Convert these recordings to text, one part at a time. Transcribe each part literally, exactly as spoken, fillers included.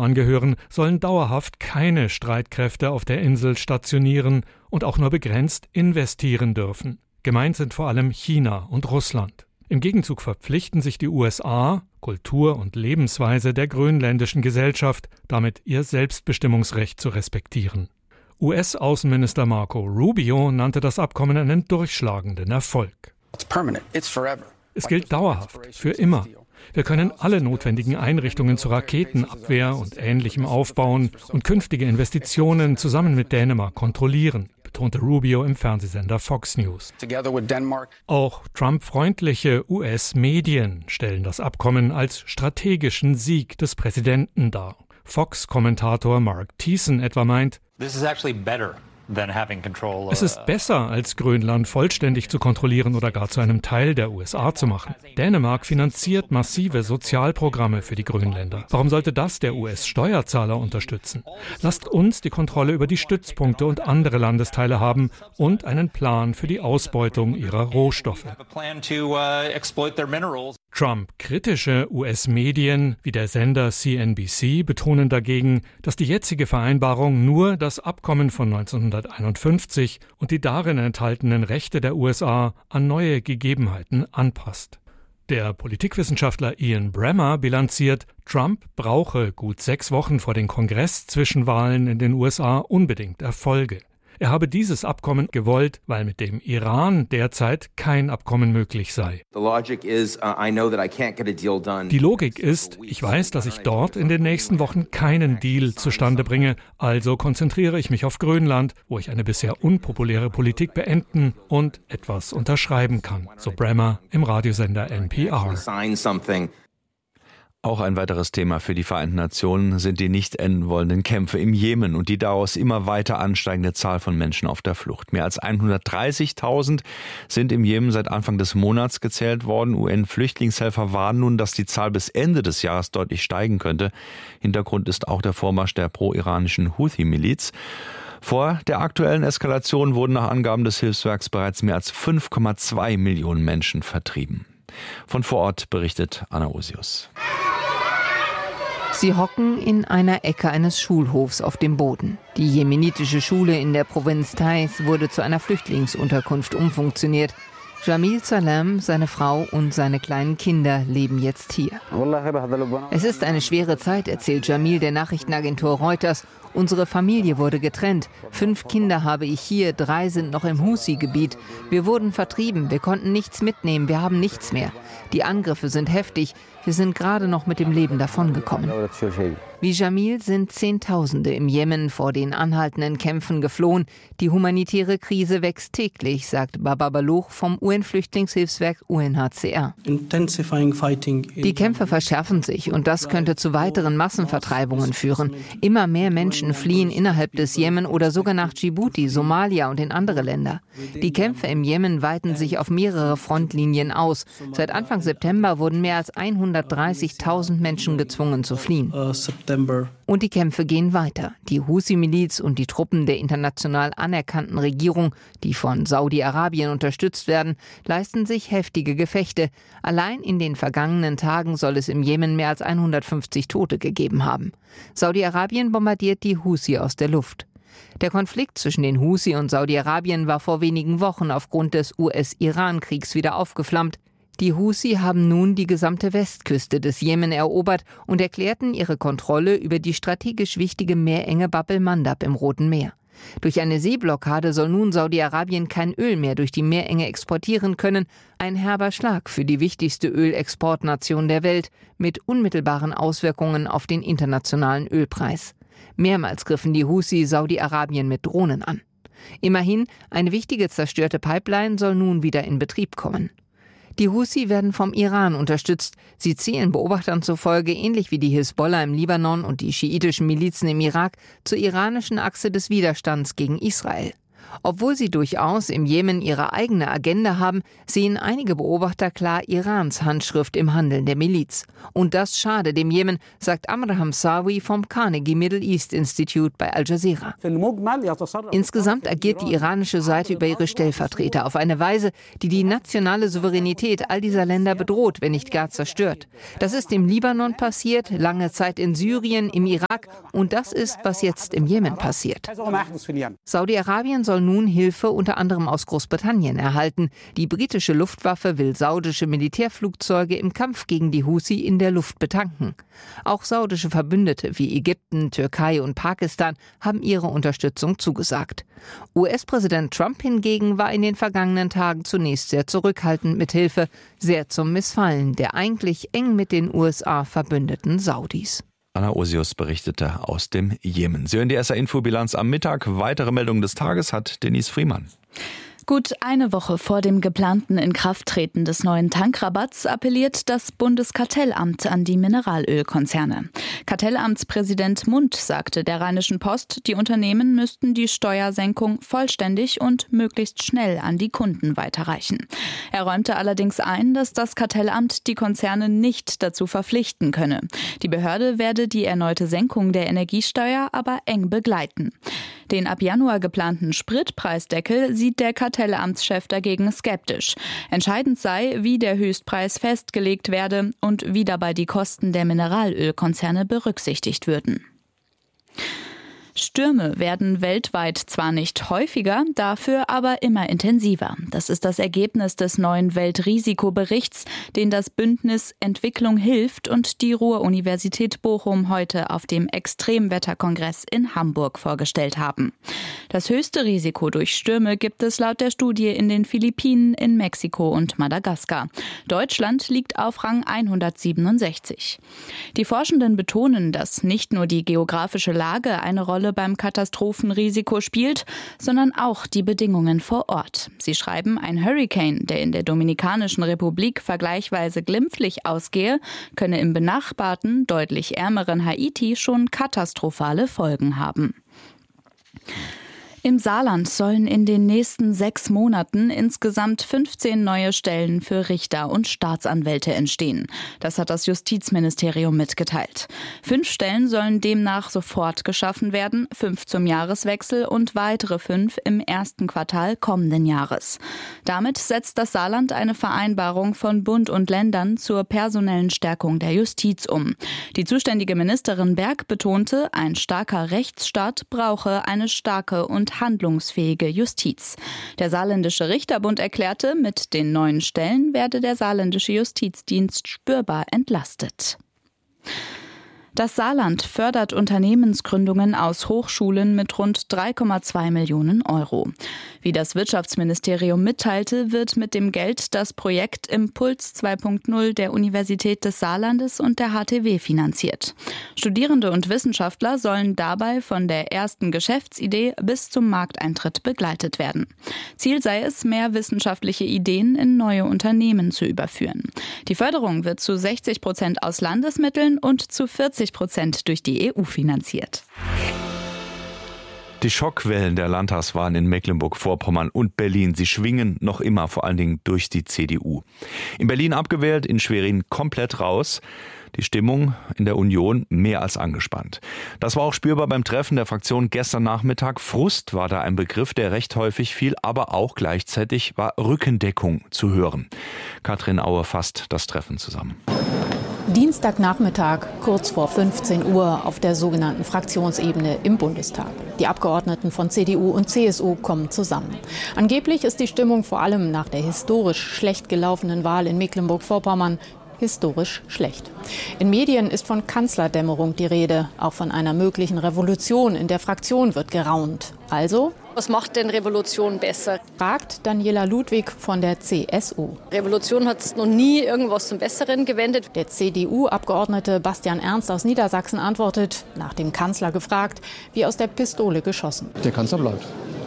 angehören, sollen dauerhaft keine Streitkräfte auf der Insel stationieren und auch nur begrenzt investieren dürfen. Gemeint sind vor allem China und Russland. Im Gegenzug verpflichten sich die U S A, Kultur und Lebensweise der grönländischen Gesellschaft, damit ihr Selbstbestimmungsrecht zu respektieren. U S-Außenminister Marco Rubio nannte das Abkommen einen durchschlagenden Erfolg. Es gilt dauerhaft, für immer. Wir können alle notwendigen Einrichtungen zur Raketenabwehr und Ähnlichem aufbauen und künftige Investitionen zusammen mit Dänemark kontrollieren, betonte Rubio im Fernsehsender Fox News. Auch Trump-freundliche U S-Medien stellen das Abkommen als strategischen Sieg des Präsidenten dar. Fox-Kommentator Mark Thiessen etwa meint, es ist besser, als Grönland vollständig zu kontrollieren oder gar zu einem Teil der U S A zu machen. Dänemark finanziert massive Sozialprogramme für die Grönländer. Warum sollte das der U S-Steuerzahler unterstützen? Lasst uns die Kontrolle über die Stützpunkte und andere Landesteile haben und einen Plan für die Ausbeutung ihrer Rohstoffe. Trump-kritische U S-Medien wie der Sender C N B C betonen dagegen, dass die jetzige Vereinbarung nur das Abkommen von neunzehnhunderteinundfünfzig und die darin enthaltenen Rechte der U S A an neue Gegebenheiten anpasst. Der Politikwissenschaftler Ian Bremmer bilanziert, Trump brauche gut sechs Wochen vor den Kongress-Zwischenwahlen in den U S A unbedingt Erfolge. Er habe dieses Abkommen gewollt, weil mit dem Iran derzeit kein Abkommen möglich sei. Die Logik ist, ich weiß, dass ich dort in den nächsten Wochen keinen Deal zustande bringe, also konzentriere ich mich auf Grönland, wo ich eine bisher unpopuläre Politik beenden und etwas unterschreiben kann, so Bremmer im Radiosender N P R. Auch ein weiteres Thema für die Vereinten Nationen sind die nicht enden wollenden Kämpfe im Jemen und die daraus immer weiter ansteigende Zahl von Menschen auf der Flucht. Mehr als hundertdreißigtausend sind im Jemen seit Anfang des Monats gezählt worden. U N-Flüchtlingshelfer warnen nun, dass die Zahl bis Ende des Jahres deutlich steigen könnte. Hintergrund ist auch der Vormarsch der pro-iranischen Houthi-Miliz. Vor der aktuellen Eskalation wurden nach Angaben des Hilfswerks bereits mehr als fünf Komma zwei Millionen Menschen vertrieben. Von vor Ort berichtet Anna Osius. Sie hocken in einer Ecke eines Schulhofs auf dem Boden. Die jemenitische Schule in der Provinz Taiz wurde zu einer Flüchtlingsunterkunft umfunktioniert. Jamil Salem, seine Frau und seine kleinen Kinder leben jetzt hier. Es ist eine schwere Zeit, erzählt Jamil der Nachrichtenagentur Reuters. Unsere Familie wurde getrennt. Fünf Kinder habe ich hier, drei sind noch im Husi-Gebiet. Wir wurden vertrieben, wir konnten nichts mitnehmen, wir haben nichts mehr. Die Angriffe sind heftig, wir sind gerade noch mit dem Leben davongekommen. Wie Jamil sind Zehntausende im Jemen vor den anhaltenden Kämpfen geflohen. Die humanitäre Krise wächst täglich, sagt Baba Balouch vom U N-Flüchtlingshilfswerk U N H C R. Die Kämpfe verschärfen sich und das könnte zu weiteren Massenvertreibungen führen. Immer mehr Menschen fliehen innerhalb des Jemen oder sogar nach Djibouti, Somalia und in andere Länder. Die Kämpfe im Jemen weiten sich auf mehrere Frontlinien aus. Seit Anfang September wurden mehr als hundertdreißigtausend Menschen gezwungen zu fliehen. Und die Kämpfe gehen weiter. Die Husi-Miliz und die Truppen der international anerkannten Regierung, die von Saudi-Arabien unterstützt werden, leisten sich heftige Gefechte. Allein in den vergangenen Tagen soll es im Jemen mehr als hundertfünfzig Tote gegeben haben. Saudi-Arabien bombardiert die Husi aus der Luft. Der Konflikt zwischen den Husi und Saudi-Arabien war vor wenigen Wochen aufgrund des U S-Iran-Kriegs wieder aufgeflammt. Die Husi haben nun die gesamte Westküste des Jemen erobert und erklärten ihre Kontrolle über die strategisch wichtige Meerenge Bab el-Mandab im Roten Meer. Durch eine Seeblockade soll nun Saudi-Arabien kein Öl mehr durch die Meerenge exportieren können. Ein herber Schlag für die wichtigste Ölexportnation der Welt mit unmittelbaren Auswirkungen auf den internationalen Ölpreis. Mehrmals griffen die Husi Saudi-Arabien mit Drohnen an. Immerhin, eine wichtige zerstörte Pipeline soll nun wieder in Betrieb kommen. Die Husi werden vom Iran unterstützt. Sie zählen Beobachtern zufolge, ähnlich wie die Hisbollah im Libanon und die schiitischen Milizen im Irak, zur iranischen Achse des Widerstands gegen Israel. Obwohl sie durchaus im Jemen ihre eigene Agenda haben, sehen einige Beobachter klar Irans Handschrift im Handeln der Miliz. Und das schade dem Jemen, sagt Amr Hamsawi vom Carnegie Middle East Institute bei Al Jazeera. Insgesamt agiert die iranische Seite über ihre Stellvertreter auf eine Weise, die die nationale Souveränität all dieser Länder bedroht, wenn nicht gar zerstört. Das ist im Libanon passiert, lange Zeit in Syrien, im Irak und das ist, was jetzt im Jemen passiert. Saudi-Arabien soll nun Hilfe unter anderem aus Großbritannien erhalten. Die britische Luftwaffe will saudische Militärflugzeuge im Kampf gegen die Houthi in der Luft betanken. Auch saudische Verbündete wie Ägypten, Türkei und Pakistan haben ihre Unterstützung zugesagt. U S-Präsident Trump hingegen war in den vergangenen Tagen zunächst sehr zurückhaltend mit Hilfe, sehr zum Missfallen der eigentlich eng mit den U S A verbündeten Saudis. Anna Osius berichtete aus dem Jemen. Sie hören die S R-Infobilanz am Mittag. Weitere Meldungen des Tages hat Denise Friemann. Gut eine Woche vor dem geplanten Inkrafttreten des neuen Tankrabatts appelliert das Bundeskartellamt an die Mineralölkonzerne. Kartellamtspräsident Mundt sagte der Rheinischen Post, die Unternehmen müssten die Steuersenkung vollständig und möglichst schnell an die Kunden weiterreichen. Er räumte allerdings ein, dass das Kartellamt die Konzerne nicht dazu verpflichten könne. Die Behörde werde die erneute Senkung der Energiesteuer aber eng begleiten. Den ab Januar geplanten Spritpreisdeckel sieht der Kartellamtschef dagegen skeptisch. Entscheidend sei, wie der Höchstpreis festgelegt werde und wie dabei die Kosten der Mineralölkonzerne berücksichtigt würden. Stürme werden weltweit zwar nicht häufiger, dafür aber immer intensiver. Das ist das Ergebnis des neuen Weltrisikoberichts, den das Bündnis Entwicklung hilft und die Ruhr-Universität Bochum heute auf dem Extremwetterkongress in Hamburg vorgestellt haben. Das höchste Risiko durch Stürme gibt es laut der Studie in den Philippinen, in Mexiko und Madagaskar. Deutschland liegt auf Rang hundertsiebenundsechzig. Die Forschenden betonen, dass nicht nur die geografische Lage eine Rolle beim Katastrophenrisiko spielt, sondern auch die Bedingungen vor Ort. Sie schreiben, ein Hurrikan, der in der Dominikanischen Republik vergleichsweise glimpflich ausgehe, könne im benachbarten, deutlich ärmeren Haiti schon katastrophale Folgen haben. Im Saarland sollen in den nächsten sechs Monaten insgesamt fünfzehn neue Stellen für Richter und Staatsanwälte entstehen. Das hat das Justizministerium mitgeteilt. Fünf Stellen sollen demnach sofort geschaffen werden, fünf zum Jahreswechsel und weitere fünf im ersten Quartal kommenden Jahres. Damit setzt das Saarland eine Vereinbarung von Bund und Ländern zur personellen Stärkung der Justiz um. Die zuständige Ministerin Berg betonte, ein starker Rechtsstaat brauche eine starke und handlungsfähige Justiz. Der Saarländische Richterbund erklärte, mit den neuen Stellen werde der saarländische Justizdienst spürbar entlastet. Das Saarland fördert Unternehmensgründungen aus Hochschulen mit rund drei Komma zwei Millionen Euro. Wie das Wirtschaftsministerium mitteilte, wird mit dem Geld das Projekt Impuls zwei Punkt null der Universität des Saarlandes und der H T W finanziert. Studierende und Wissenschaftler sollen dabei von der ersten Geschäftsidee bis zum Markteintritt begleitet werden. Ziel sei es, mehr wissenschaftliche Ideen in neue Unternehmen zu überführen. Die Förderung wird zu sechzig Prozent aus Landesmitteln und zu vierzig Prozent durch die E U finanziert. Die Schockwellen der Landtagswahlen in Mecklenburg-Vorpommern und Berlin, sie schwingen noch immer, vor allen Dingen durch die C D U. In Berlin abgewählt, in Schwerin komplett raus. Die Stimmung in der Union mehr als angespannt. Das war auch spürbar beim Treffen der Fraktion gestern Nachmittag. Frust war da ein Begriff, der recht häufig fiel, aber auch gleichzeitig war Rückendeckung zu hören. Katrin Aue fasst das Treffen zusammen. Dienstagnachmittag, kurz vor fünfzehn Uhr, auf der sogenannten Fraktionsebene im Bundestag. Die Abgeordneten von C D U und C S U kommen zusammen. Angeblich ist die Stimmung vor allem nach der historisch schlecht gelaufenen Wahl in Mecklenburg-Vorpommern historisch schlecht. In Medien ist von Kanzlerdämmerung die Rede. Auch von einer möglichen Revolution in der Fraktion wird geraunt. Also, was macht denn Revolution besser? Fragt Daniela Ludwig von der C S U. Revolution hat noch nie irgendwas zum Besseren gewendet. Der C D U-Abgeordnete Bastian Ernst aus Niedersachsen antwortet, nach dem Kanzler gefragt, wie aus der Pistole geschossen. Der Kanzler bleibt.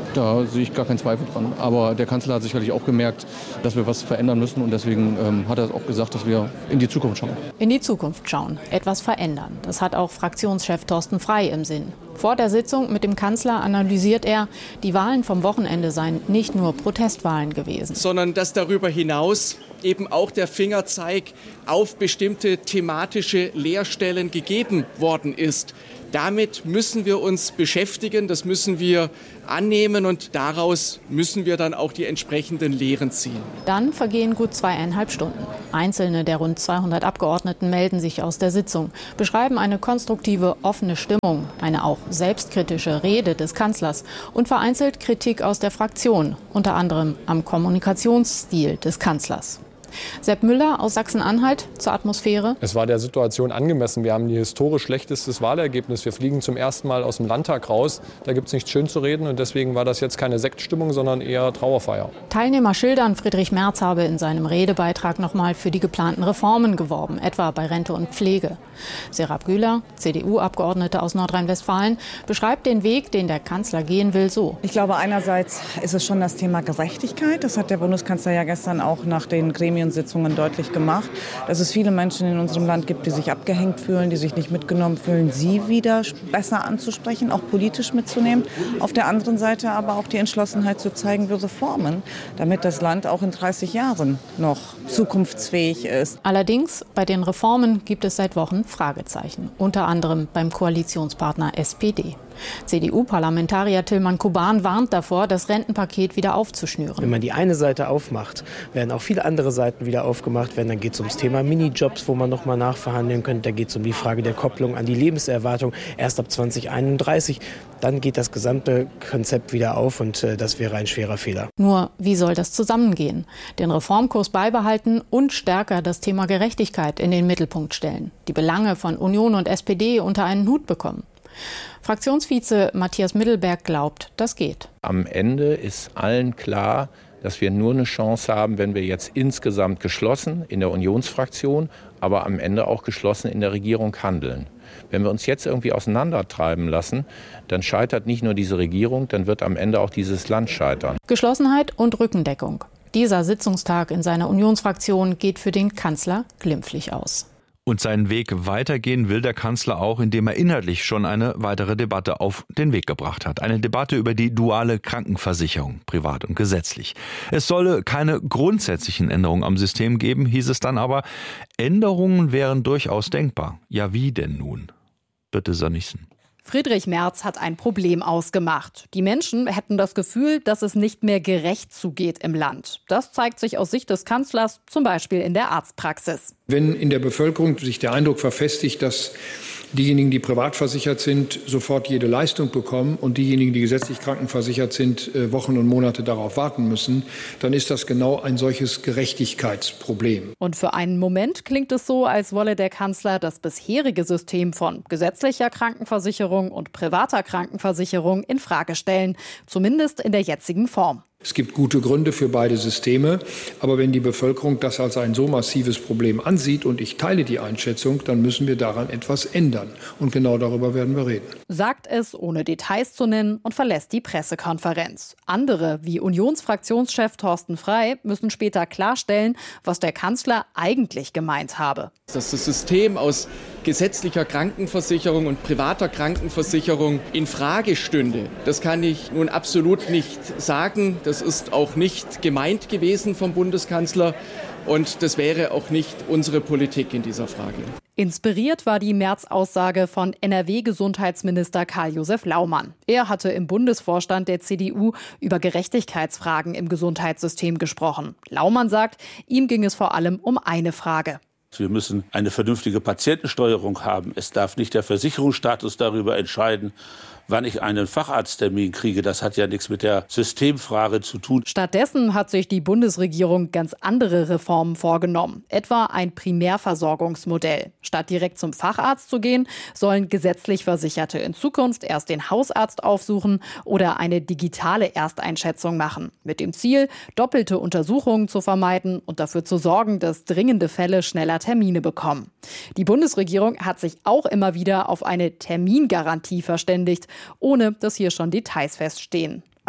Da sehe ich gar keinen Zweifel dran. Aber der Kanzler hat sicherlich auch gemerkt, dass wir was verändern müssen. Und deswegen ähm, hat er auch gesagt, dass wir in die Zukunft schauen. In die Zukunft schauen, etwas verändern. Das hat auch Fraktionschef Thorsten Frey im Sinn. Vor der Sitzung mit dem Kanzler analysiert er, die Wahlen vom Wochenende seien nicht nur Protestwahlen gewesen. Sondern dass darüber hinaus eben auch der Fingerzeig auf bestimmte thematische Leerstellen gegeben worden ist. Damit müssen wir uns beschäftigen, das müssen wir annehmen und daraus müssen wir dann auch die entsprechenden Lehren ziehen. Dann vergehen gut zweieinhalb Stunden. Einzelne der rund zweihundert Abgeordneten melden sich aus der Sitzung, beschreiben eine konstruktive, offene Stimmung, eine auch selbstkritische Rede des Kanzlers und vereinzelt Kritik aus der Fraktion, unter anderem am Kommunikationsstil des Kanzlers. Sepp Müller aus Sachsen-Anhalt zur Atmosphäre. Es war der Situation angemessen. Wir haben ein historisch schlechtestes Wahlergebnis. Wir fliegen zum ersten Mal aus dem Landtag raus. Da gibt es nichts schön zu reden. Und deswegen war das jetzt keine Sektstimmung, sondern eher Trauerfeier. Teilnehmer schildern, Friedrich Merz habe in seinem Redebeitrag noch mal für die geplanten Reformen geworben, etwa bei Rente und Pflege. Serap Güler, C D U-Abgeordnete aus Nordrhein-Westfalen, beschreibt den Weg, den der Kanzler gehen will, so. Ich glaube, einerseits ist es schon das Thema Gerechtigkeit. Das hat der Bundeskanzler ja gestern auch nach den Gremiensitzungen deutlich gemacht, dass es viele Menschen in unserem Land gibt, die sich abgehängt fühlen, die sich nicht mitgenommen fühlen, sie wieder besser anzusprechen, auch politisch mitzunehmen. Auf der anderen Seite aber auch die Entschlossenheit zu zeigen, wir Reformen, damit das Land auch in dreißig Jahren noch zukunftsfähig ist. Allerdings, bei den Reformen gibt es seit Wochen Fragezeichen, unter anderem beim Koalitionspartner S P D. C D U-Parlamentarier Tilman Kuban warnt davor, das Rentenpaket wieder aufzuschnüren. Wenn man die eine Seite aufmacht, werden auch viele andere Seiten wieder aufgemacht werden. Dann geht es ums Thema Minijobs, wo man noch mal nachverhandeln könnte. Da geht es um die Frage der Kopplung an die Lebenserwartung erst ab zwanzig einunddreißig. Dann geht das gesamte Konzept wieder auf und äh, das wäre ein schwerer Fehler. Nur, wie soll das zusammengehen? Den Reformkurs beibehalten und stärker das Thema Gerechtigkeit in den Mittelpunkt stellen. Die Belange von Union und S P D unter einen Hut bekommen. Fraktionsvize Matthias Mittelberg glaubt, das geht. Am Ende ist allen klar, dass wir nur eine Chance haben, wenn wir jetzt insgesamt geschlossen in der Unionsfraktion, aber am Ende auch geschlossen in der Regierung handeln. Wenn wir uns jetzt irgendwie auseinandertreiben lassen, dann scheitert nicht nur diese Regierung, dann wird am Ende auch dieses Land scheitern. Geschlossenheit und Rückendeckung. Dieser Sitzungstag in seiner Unionsfraktion geht für den Kanzler glimpflich aus. Und seinen Weg weitergehen will der Kanzler auch, indem er inhaltlich schon eine weitere Debatte auf den Weg gebracht hat. Eine Debatte über die duale Krankenversicherung, privat und gesetzlich. Es solle keine grundsätzlichen Änderungen am System geben, hieß es dann aber. Änderungen wären durchaus denkbar. Ja, wie denn nun? Bitte, Sönnigsen. Friedrich Merz hat ein Problem ausgemacht. Die Menschen hätten das Gefühl, dass es nicht mehr gerecht zugeht im Land. Das zeigt sich aus Sicht des Kanzlers zum Beispiel in der Arztpraxis. Wenn in der Bevölkerung sich der Eindruck verfestigt, dass diejenigen, die privat versichert sind, sofort jede Leistung bekommen und diejenigen, die gesetzlich krankenversichert sind, Wochen und Monate darauf warten müssen, dann ist das genau ein solches Gerechtigkeitsproblem. Und für einen Moment klingt es so, als wolle der Kanzler das bisherige System von gesetzlicher Krankenversicherung und privater Krankenversicherung in Frage stellen, zumindest in der jetzigen Form. Es gibt gute Gründe für beide Systeme, aber wenn die Bevölkerung das als ein so massives Problem ansieht, und ich teile die Einschätzung, dann müssen wir daran etwas ändern. Und genau darüber werden wir reden. Sagt es, ohne Details zu nennen, und verlässt die Pressekonferenz. Andere, wie Unionsfraktionschef Thorsten Frey, müssen später klarstellen, was der Kanzler eigentlich gemeint habe. Dass das System aus gesetzlicher Krankenversicherung und privater Krankenversicherung in Frage stünde, das kann ich nun absolut nicht sagen. Das ist auch nicht gemeint gewesen vom Bundeskanzler und das wäre auch nicht unsere Politik in dieser Frage. Inspiriert war die Merz-Aussage von N R W-Gesundheitsminister Karl-Josef Laumann. Er hatte im Bundesvorstand der C D U über Gerechtigkeitsfragen im Gesundheitssystem gesprochen. Laumann sagt, ihm ging es vor allem um eine Frage. Wir müssen eine vernünftige Patientensteuerung haben. Es darf nicht der Versicherungsstatus darüber entscheiden, wann ich einen Facharzttermin kriege. Das hat ja nichts mit der Systemfrage zu tun. Stattdessen hat sich die Bundesregierung ganz andere Reformen vorgenommen. Etwa ein Primärversorgungsmodell. Statt direkt zum Facharzt zu gehen, sollen gesetzlich Versicherte in Zukunft erst den Hausarzt aufsuchen oder eine digitale Ersteinschätzung machen. Mit dem Ziel, doppelte Untersuchungen zu vermeiden und dafür zu sorgen, dass dringende Fälle schneller Termine bekommen. Die Bundesregierung hat sich auch immer wieder auf eine Termingarantie verständigt, ohne dass hier schon Details feststehen.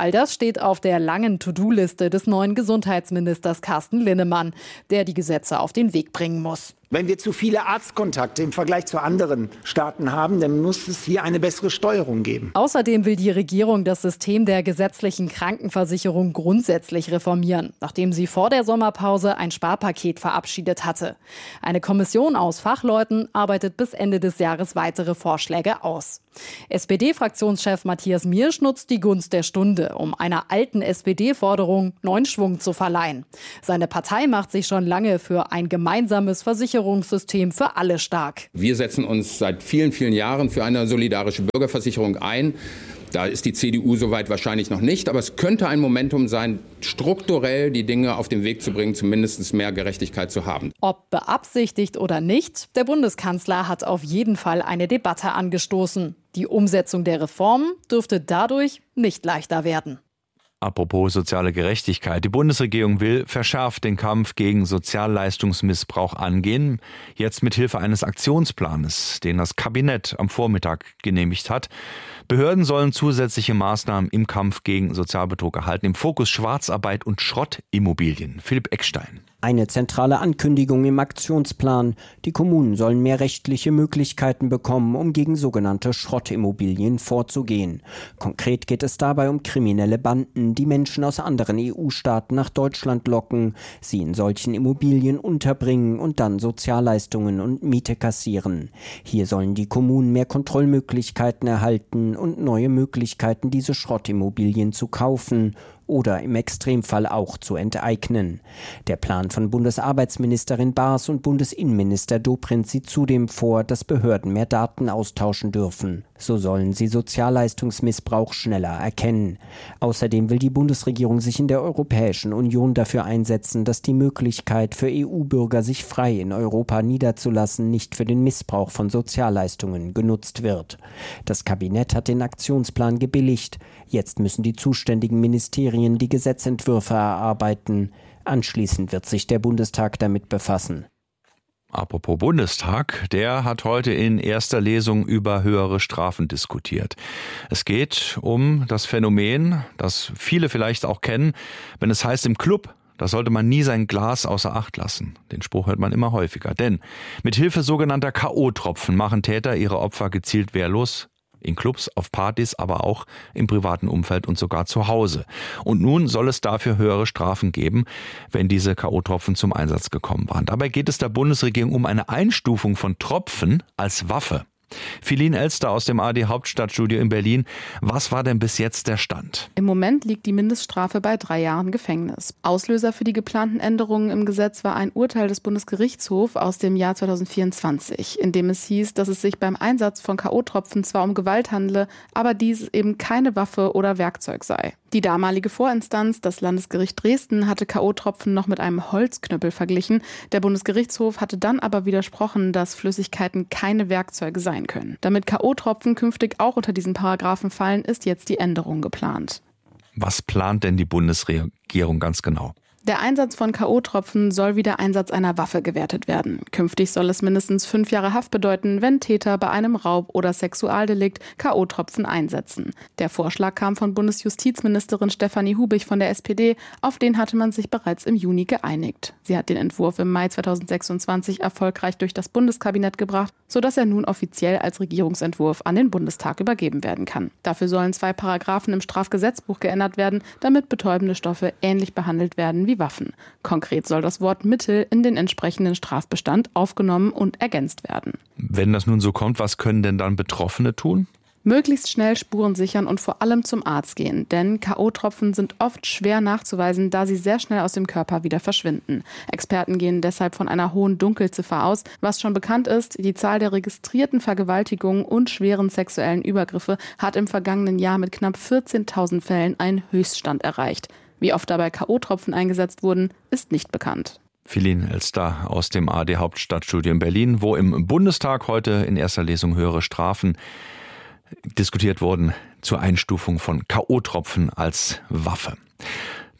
All das steht auf der langen To-Do-Liste des neuen Gesundheitsministers Carsten Linnemann, der die Gesetze auf den Weg bringen muss. Wenn wir zu viele Arztkontakte im Vergleich zu anderen Staaten haben, dann muss es hier eine bessere Steuerung geben. Außerdem will die Regierung das System der gesetzlichen Krankenversicherung grundsätzlich reformieren, nachdem sie vor der Sommerpause ein Sparpaket verabschiedet hatte. Eine Kommission aus Fachleuten arbeitet bis Ende des Jahres weitere Vorschläge aus. S P D-Fraktionschef Matthias Miersch nutzt die Gunst der Stunde, um einer alten S P D-Forderung neuen Schwung zu verleihen. Seine Partei macht sich schon lange für ein gemeinsames Versicherungssystem für alle stark. Wir setzen uns seit vielen, vielen Jahren für eine solidarische Bürgerversicherung ein. Da ist die C D U soweit wahrscheinlich noch nicht, aber es könnte ein Momentum sein, strukturell die Dinge auf den Weg zu bringen, zumindest mehr Gerechtigkeit zu haben. Ob beabsichtigt oder nicht, der Bundeskanzler hat auf jeden Fall eine Debatte angestoßen. Die Umsetzung der Reformen dürfte dadurch nicht leichter werden. Apropos soziale Gerechtigkeit. Die Bundesregierung will verschärft den Kampf gegen Sozialleistungsmissbrauch angehen. Jetzt mit Hilfe eines Aktionsplanes, den das Kabinett am Vormittag genehmigt hat. Behörden sollen zusätzliche Maßnahmen im Kampf gegen Sozialbetrug erhalten. Im Fokus Schwarzarbeit und Schrottimmobilien. Philipp Eckstein. Eine zentrale Ankündigung im Aktionsplan. Die Kommunen sollen mehr rechtliche Möglichkeiten bekommen, um gegen sogenannte Schrottimmobilien vorzugehen. Konkret geht es dabei um kriminelle Banden, die Menschen aus anderen E U-Staaten nach Deutschland locken, sie in solchen Immobilien unterbringen und dann Sozialleistungen und Miete kassieren. Hier sollen die Kommunen mehr Kontrollmöglichkeiten erhalten und neue Möglichkeiten, diese Schrottimmobilien zu kaufen oder im Extremfall auch zu enteignen. Der Plan von Bundesarbeitsministerin Baas und Bundesinnenminister Dobrindt sieht zudem vor, dass Behörden mehr Daten austauschen dürfen. So sollen sie Sozialleistungsmissbrauch schneller erkennen. Außerdem will die Bundesregierung sich in der Europäischen Union dafür einsetzen, dass die Möglichkeit für E U-Bürger, sich frei in Europa niederzulassen, nicht für den Missbrauch von Sozialleistungen genutzt wird. Das Kabinett hat den Aktionsplan gebilligt. Jetzt müssen die zuständigen Ministerien die Gesetzentwürfe erarbeiten. Anschließend wird sich der Bundestag damit befassen. Apropos Bundestag, der hat heute in erster Lesung über höhere Strafen diskutiert. Es geht um das Phänomen, das viele vielleicht auch kennen, wenn es heißt im Club, da sollte man nie sein Glas außer Acht lassen. Den Spruch hört man immer häufiger. Denn mit Hilfe sogenannter K O-Tropfen machen Täter ihre Opfer gezielt wehrlos. In Clubs, auf Partys, aber auch im privaten Umfeld und sogar zu Hause. Und nun soll es dafür höhere Strafen geben, wenn diese K O-Tropfen zum Einsatz gekommen waren. Dabei geht es der Bundesregierung um eine Einstufung von Tropfen als Waffe. Philin Elster aus dem A R D Hauptstadtstudio in Berlin. Was war denn bis jetzt der Stand? Im Moment liegt die Mindeststrafe bei drei Jahren Gefängnis. Auslöser für die geplanten Änderungen im Gesetz war ein Urteil des Bundesgerichtshofs aus dem Jahr zweitausendvierundzwanzig, in dem es hieß, dass es sich beim Einsatz von K O-Tropfen zwar um Gewalt handle, aber dies eben keine Waffe oder Werkzeug sei. Die damalige Vorinstanz, das Landesgericht Dresden, hatte K O-Tropfen noch mit einem Holzknüppel verglichen. Der Bundesgerichtshof hatte dann aber widersprochen, dass Flüssigkeiten keine Werkzeuge seien können. Damit K O-Tropfen künftig auch unter diesen Paragraphen fallen, ist jetzt die Änderung geplant. Was plant denn die Bundesregierung ganz genau? Der Einsatz von K O-Tropfen soll wie der Einsatz einer Waffe gewertet werden. Künftig soll es mindestens fünf Jahre Haft bedeuten, wenn Täter bei einem Raub- oder Sexualdelikt K O-Tropfen einsetzen. Der Vorschlag kam von Bundesjustizministerin Stefanie Hubich von der S P D. Auf den hatte man sich bereits im Juni geeinigt. Sie hat den Entwurf im Mai zweitausendsechsundzwanzig erfolgreich durch das Bundeskabinett gebracht, sodass er nun offiziell als Regierungsentwurf an den Bundestag übergeben werden kann. Dafür sollen zwei Paragraphen im Strafgesetzbuch geändert werden, damit betäubende Stoffe ähnlich behandelt werden wie Waffen. Konkret soll das Wort Mittel in den entsprechenden Strafbestand aufgenommen und ergänzt werden. Wenn das nun so kommt, was können denn dann Betroffene tun? Möglichst schnell Spuren sichern und vor allem zum Arzt gehen, denn K O-Tropfen sind oft schwer nachzuweisen, da sie sehr schnell aus dem Körper wieder verschwinden. Experten gehen deshalb von einer hohen Dunkelziffer aus. Was schon bekannt ist, die Zahl der registrierten Vergewaltigungen und schweren sexuellen Übergriffe hat im vergangenen Jahr mit knapp vierzehntausend Fällen einen Höchststand erreicht. Wie oft dabei K O-Tropfen eingesetzt wurden, ist nicht bekannt. Philin Elster aus dem A R D Hauptstadtstudio in Berlin, wo im Bundestag heute in erster Lesung höhere Strafen diskutiert wurden zur Einstufung von K O-Tropfen als Waffe.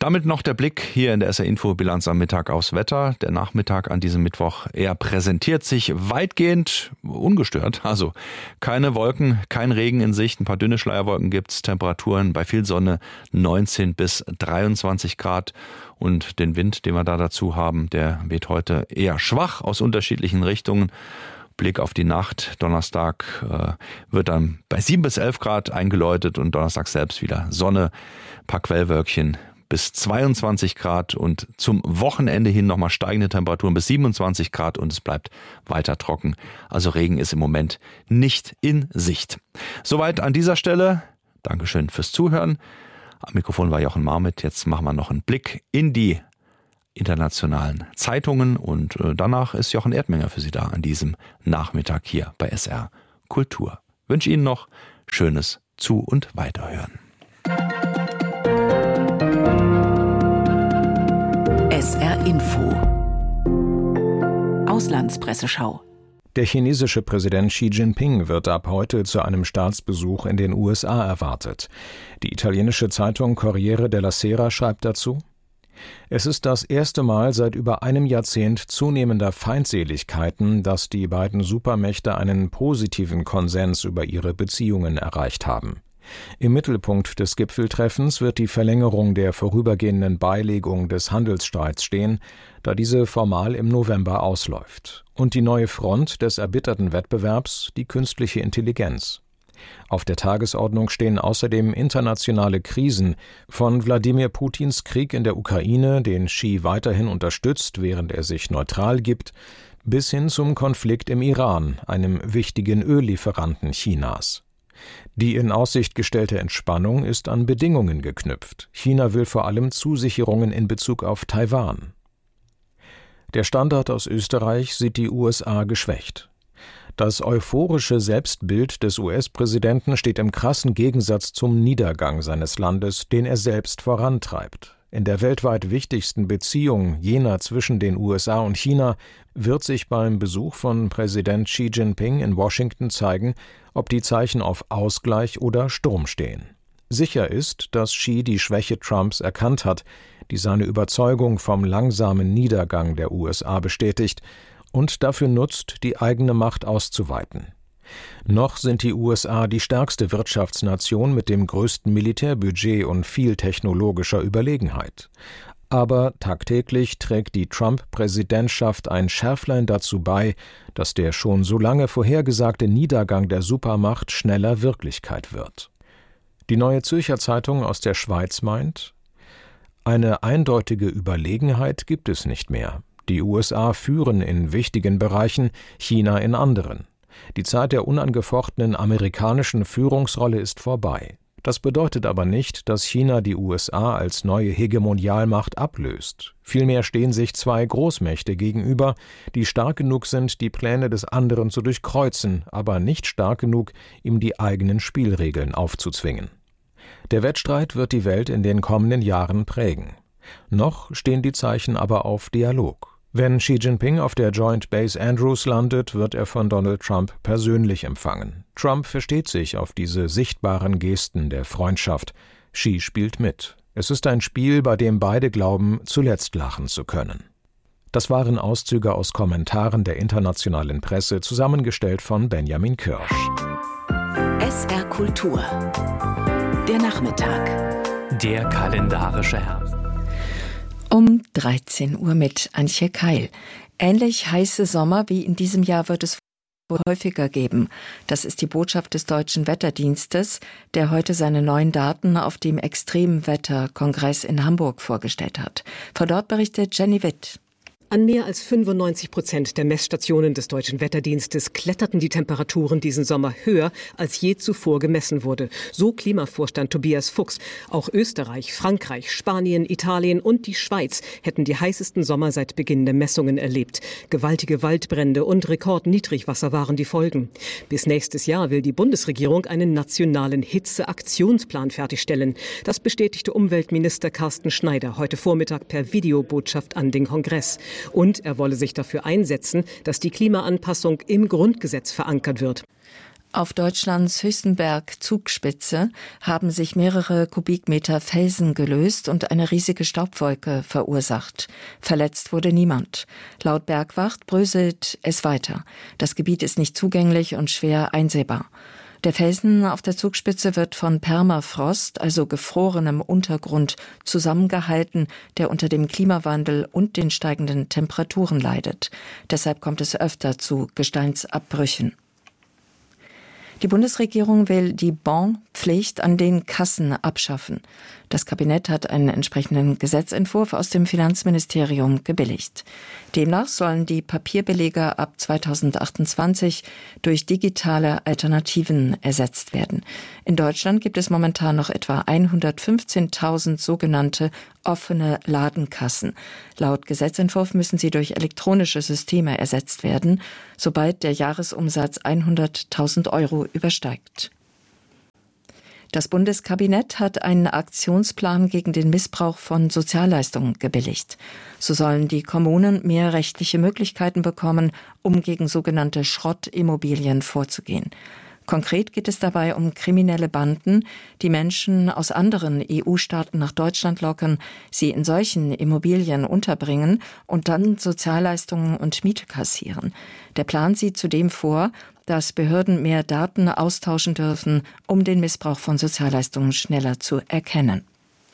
Damit noch der Blick hier in der S R-Info-Bilanz am Mittag aufs Wetter. Der Nachmittag an diesem Mittwoch, er präsentiert sich weitgehend ungestört. Also keine Wolken, kein Regen in Sicht, ein paar dünne Schleierwolken gibt's, Temperaturen bei viel Sonne neunzehn bis dreiundzwanzig Grad. Und den Wind, den wir da dazu haben, der weht heute eher schwach aus unterschiedlichen Richtungen. Blick auf die Nacht. Donnerstag äh, wird dann bei sieben bis elf Grad eingeläutet und Donnerstag selbst wieder Sonne, ein paar Quellwölkchen bis zweiundzwanzig Grad und zum Wochenende hin nochmal steigende Temperaturen bis siebenundzwanzig Grad und es bleibt weiter trocken. Also Regen ist im Moment nicht in Sicht. Soweit an dieser Stelle. Dankeschön fürs Zuhören. Am Mikrofon war Jochen Marmit. Jetzt machen wir noch einen Blick in die internationalen Zeitungen und danach ist Jochen Erdmenger für Sie da an diesem Nachmittag hier bei S R Kultur. Ich wünsche Ihnen noch schönes Zu- und Weiterhören. S R Info Auslandspresseschau. Der chinesische Präsident Xi Jinping wird ab heute zu einem Staatsbesuch in den U S A erwartet. Die italienische Zeitung Corriere della Sera schreibt dazu: Es ist das erste Mal seit über einem Jahrzehnt zunehmender Feindseligkeiten, dass die beiden Supermächte einen positiven Konsens über ihre Beziehungen erreicht haben. Im Mittelpunkt des Gipfeltreffens wird die Verlängerung der vorübergehenden Beilegung des Handelsstreits stehen, da diese formal im November ausläuft. Und die neue Front des erbitterten Wettbewerbs, die künstliche Intelligenz. Auf der Tagesordnung stehen außerdem internationale Krisen, von Wladimir Putins Krieg in der Ukraine, den Xi weiterhin unterstützt, während er sich neutral gibt, bis hin zum Konflikt im Iran, einem wichtigen Öllieferanten Chinas. Die in Aussicht gestellte Entspannung ist an Bedingungen geknüpft. China will vor allem Zusicherungen in Bezug auf Taiwan. Der Standard aus Österreich sieht die U S A geschwächt. Das euphorische Selbstbild des U S-Präsidenten steht im krassen Gegensatz zum Niedergang seines Landes, den er selbst vorantreibt. In der weltweit wichtigsten Beziehung, jener zwischen den U S A und China, wird sich beim Besuch von Präsident Xi Jinping in Washington zeigen, ob die Zeichen auf Ausgleich oder Sturm stehen. Sicher ist, dass Xi die Schwäche Trumps erkannt hat, die seine Überzeugung vom langsamen Niedergang der U S A bestätigt und dafür nutzt, die eigene Macht auszuweiten. Noch sind die U S A die stärkste Wirtschaftsnation mit dem größten Militärbudget und viel technologischer Überlegenheit. Aber tagtäglich trägt die Trump-Präsidentschaft ein Schärflein dazu bei, dass der schon so lange vorhergesagte Niedergang der Supermacht schneller Wirklichkeit wird. Die Neue Zürcher Zeitung aus der Schweiz meint: Eine eindeutige Überlegenheit gibt es nicht mehr. Die U S A führen in wichtigen Bereichen, China in anderen. Die Zeit der unangefochtenen amerikanischen Führungsrolle ist vorbei. Das bedeutet aber nicht, dass China die U S A als neue Hegemonialmacht ablöst. Vielmehr stehen sich zwei Großmächte gegenüber, die stark genug sind, die Pläne des anderen zu durchkreuzen, aber nicht stark genug, ihm die eigenen Spielregeln aufzuzwingen. Der Wettstreit wird die Welt in den kommenden Jahren prägen. Noch stehen die Zeichen aber auf Dialog. Wenn Xi Jinping auf der Joint Base Andrews landet, wird er von Donald Trump persönlich empfangen. Trump versteht sich auf diese sichtbaren Gesten der Freundschaft. Xi spielt mit. Es ist ein Spiel, bei dem beide glauben, zuletzt lachen zu können. Das waren Auszüge aus Kommentaren der internationalen Presse, zusammengestellt von Benjamin Kirsch. S R Kultur. Der Nachmittag. Der kalendarische Herbst. Um dreizehn Uhr mit Antje Keil. Ähnlich heiße Sommer wie in diesem Jahr wird es häufiger geben. Das ist die Botschaft des Deutschen Wetterdienstes, der heute seine neuen Daten auf dem Extremwetterkongress in Hamburg vorgestellt hat. Von dort berichtet Jenny Witt. An mehr als fünfundneunzig Prozent der Messstationen des Deutschen Wetterdienstes kletterten die Temperaturen diesen Sommer höher, als je zuvor gemessen wurde. So Klimavorstand Tobias Fuchs. Auch Österreich, Frankreich, Spanien, Italien und die Schweiz hätten die heißesten Sommer seit Beginn der Messungen erlebt. Gewaltige Waldbrände und Rekordniedrigwasser waren die Folgen. Bis nächstes Jahr will die Bundesregierung einen nationalen Hitzeaktionsplan fertigstellen. Das bestätigte Umweltminister Carsten Schneider heute Vormittag per Videobotschaft an den Kongress. Und er wolle sich dafür einsetzen, dass die Klimaanpassung im Grundgesetz verankert wird. Auf Deutschlands höchsten Berg Zugspitze haben sich mehrere Kubikmeter Felsen gelöst und eine riesige Staubwolke verursacht. Verletzt wurde niemand. Laut Bergwacht bröselt es weiter. Das Gebiet ist nicht zugänglich und schwer einsehbar. Der Felsen auf der Zugspitze wird von Permafrost, also gefrorenem Untergrund, zusammengehalten, der unter dem Klimawandel und den steigenden Temperaturen leidet. Deshalb kommt es öfter zu Gesteinsabbrüchen. Die Bundesregierung will die Bonpflicht an den Kassen abschaffen. Das Kabinett hat einen entsprechenden Gesetzentwurf aus dem Finanzministerium gebilligt. Demnach sollen die Papierbelege ab zweitausendachtundzwanzig durch digitale Alternativen ersetzt werden. In Deutschland gibt es momentan noch etwa hundertfünfzehntausend sogenannte offene Ladenkassen. Laut Gesetzentwurf müssen sie durch elektronische Systeme ersetzt werden, sobald der Jahresumsatz hunderttausend Euro übersteigt. Das Bundeskabinett hat einen Aktionsplan gegen den Missbrauch von Sozialleistungen gebilligt. So sollen die Kommunen mehr rechtliche Möglichkeiten bekommen, um gegen sogenannte Schrottimmobilien vorzugehen. Konkret geht es dabei um kriminelle Banden, die Menschen aus anderen E U-Staaten nach Deutschland locken, sie in solchen Immobilien unterbringen und dann Sozialleistungen und Miete kassieren. Der Plan sieht zudem vor, dass Behörden mehr Daten austauschen dürfen, um den Missbrauch von Sozialleistungen schneller zu erkennen.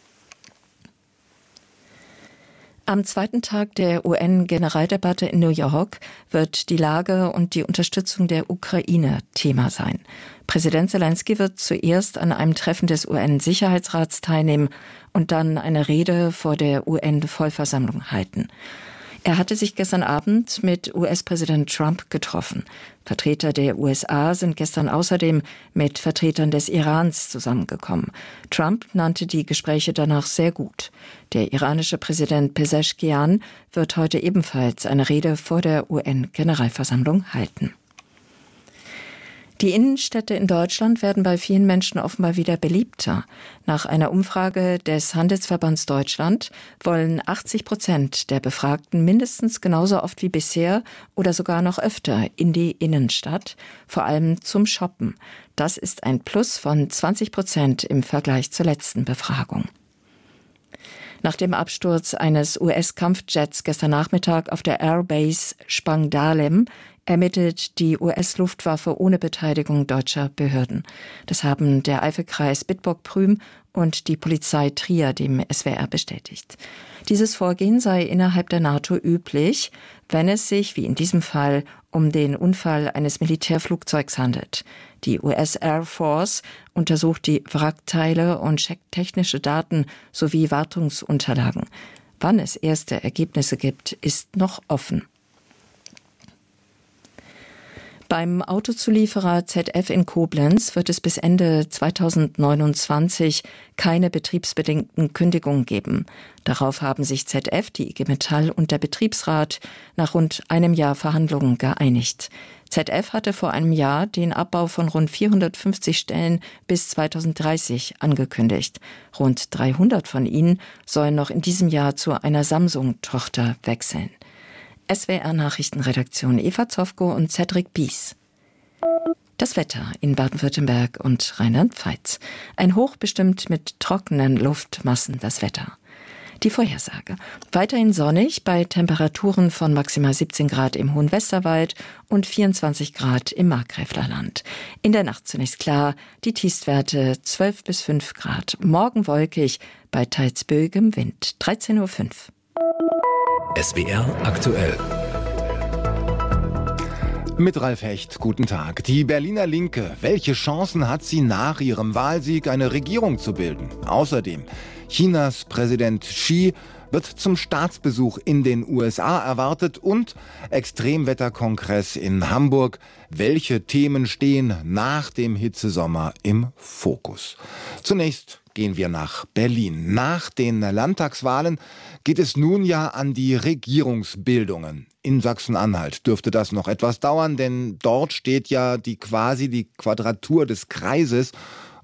Am zweiten Tag der U N-Generaldebatte in New York wird die Lage und die Unterstützung der Ukraine Thema sein. Präsident Zelensky wird zuerst an einem Treffen des U N-Sicherheitsrats teilnehmen und dann eine Rede vor der U N-Vollversammlung halten. Er hatte sich gestern Abend mit U S-Präsident Trump getroffen. Vertreter der U S A sind gestern außerdem mit Vertretern des Irans zusammengekommen. Trump nannte die Gespräche danach sehr gut. Der iranische Präsident Pezeshkian wird heute ebenfalls eine Rede vor der U N-Generalversammlung halten. Die Innenstädte in Deutschland werden bei vielen Menschen offenbar wieder beliebter. Nach einer Umfrage des Handelsverbands Deutschland wollen achtzig Prozent der Befragten mindestens genauso oft wie bisher oder sogar noch öfter in die Innenstadt, vor allem zum Shoppen. Das ist ein Plus von zwanzig Prozent im Vergleich zur letzten Befragung. Nach dem Absturz eines U S-Kampfjets gestern Nachmittag auf der Airbase Spangdahlem ermittelt die U S-Luftwaffe ohne Beteiligung deutscher Behörden. Das haben der Eifelkreis Bitburg-Prüm und die Polizei Trier dem S W R bestätigt. Dieses Vorgehen sei innerhalb der NATO üblich, wenn es sich, wie in diesem Fall, um den Unfall eines Militärflugzeugs handelt. Die U S Air Force untersucht die Wrackteile und checkt technische Daten sowie Wartungsunterlagen. Wann es erste Ergebnisse gibt, ist noch offen. Beim Autozulieferer Z F in Koblenz wird es bis Ende zweitausendneunundzwanzig keine betriebsbedingten Kündigungen geben. Darauf haben sich Z F, die I G Metall und der Betriebsrat nach rund einem Jahr Verhandlungen geeinigt. Z F hatte vor einem Jahr den Abbau von rund vierhundertfünfzig Stellen bis zweitausenddreißig angekündigt. Rund dreihundert von ihnen sollen noch in diesem Jahr zu einer Samsung-Tochter wechseln. S W R-Nachrichtenredaktion Eva Zofko und Cedric Bies. Das Wetter in Baden-Württemberg und Rheinland-Pfalz. Ein Hoch bestimmt mit trockenen Luftmassen das Wetter. Die Vorhersage. Weiterhin sonnig bei Temperaturen von maximal siebzehn Grad im Hohen Westerwald und vierundzwanzig Grad im Markgräflerland. In der Nacht zunächst klar, die Tiefstwerte zwölf bis fünf Grad. Morgen wolkig bei teils böigem Wind. dreizehn Uhr fünf. S W R aktuell. Mit Ralf Hecht, guten Tag. Die Berliner Linke, welche Chancen hat sie nach ihrem Wahlsieg, eine Regierung zu bilden? Außerdem, Chinas Präsident Xi wird zum Staatsbesuch in den U S A erwartet und Extremwetterkongress in Hamburg. Welche Themen stehen nach dem Hitzesommer im Fokus? Zunächst gehen wir nach Berlin. Nach den Landtagswahlen geht es nun ja an die Regierungsbildungen. In Sachsen-Anhalt dürfte das noch etwas dauern, denn dort steht ja die quasi die Quadratur des Kreises.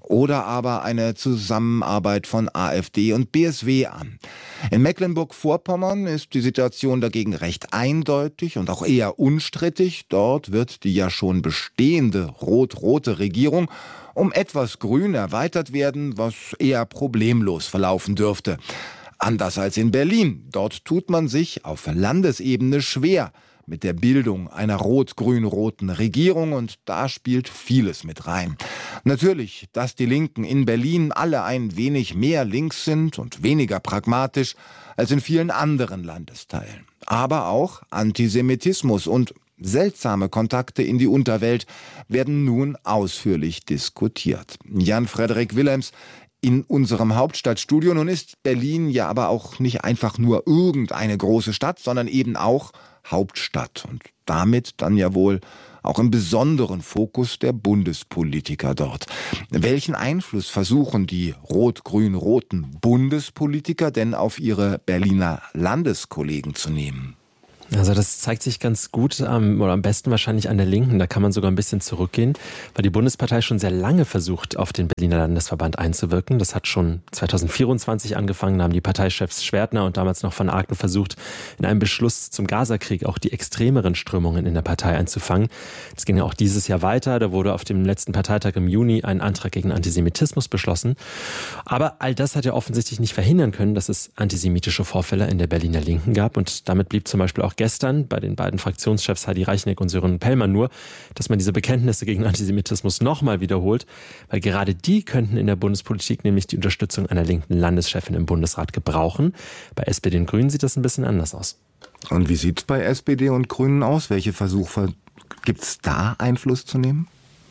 oder aber eine Zusammenarbeit von AfD und B S W an. In Mecklenburg-Vorpommern ist die Situation dagegen recht eindeutig und auch eher unstrittig. Dort wird die ja schon bestehende rot-rote Regierung um etwas grün erweitert werden, was eher problemlos verlaufen dürfte. Anders als in Berlin. Dort tut man sich auf Landesebene schwer mit der Bildung einer rot-grün-roten Regierung, und da spielt vieles mit rein. Natürlich, dass die Linken in Berlin alle ein wenig mehr links sind und weniger pragmatisch als in vielen anderen Landesteilen. Aber auch Antisemitismus und seltsame Kontakte in die Unterwelt werden nun ausführlich diskutiert. Jan-Frederik Willems in unserem Hauptstadtstudio. Nun ist Berlin ja aber auch nicht einfach nur irgendeine große Stadt, sondern eben auch Hauptstadt und damit dann ja wohl auch im besonderen Fokus der Bundespolitiker dort. Welchen Einfluss versuchen die rot-grün-roten Bundespolitiker denn auf ihre Berliner Landeskollegen zu nehmen? Also das zeigt sich ganz gut ähm, oder am besten wahrscheinlich an der Linken. Da kann man sogar ein bisschen zurückgehen, weil die Bundespartei schon sehr lange versucht, auf den Berliner Landesverband einzuwirken. Das hat schon zwanzig vierundzwanzig angefangen. Da haben die Parteichefs Schwertner und damals noch von Agten versucht, in einem Beschluss zum Gazakrieg auch die extremeren Strömungen in der Partei einzufangen. Das ging ja auch dieses Jahr weiter. Da wurde auf dem letzten Parteitag im Juni ein Antrag gegen Antisemitismus beschlossen. Aber all das hat ja offensichtlich nicht verhindern können, dass es antisemitische Vorfälle in der Berliner Linken gab. Und damit blieb zum Beispiel auch gestern bei den beiden Fraktionschefs Heidi Reichneck und Sören Pellmann nur, dass man diese Bekenntnisse gegen Antisemitismus nochmal wiederholt, weil gerade die könnten in der Bundespolitik nämlich die Unterstützung einer linken Landeschefin im Bundesrat gebrauchen. Bei S P D und Grünen sieht das ein bisschen anders aus. Und wie sieht es bei S P D und Grünen aus? Welche Versuche gibt es da, Einfluss zu nehmen?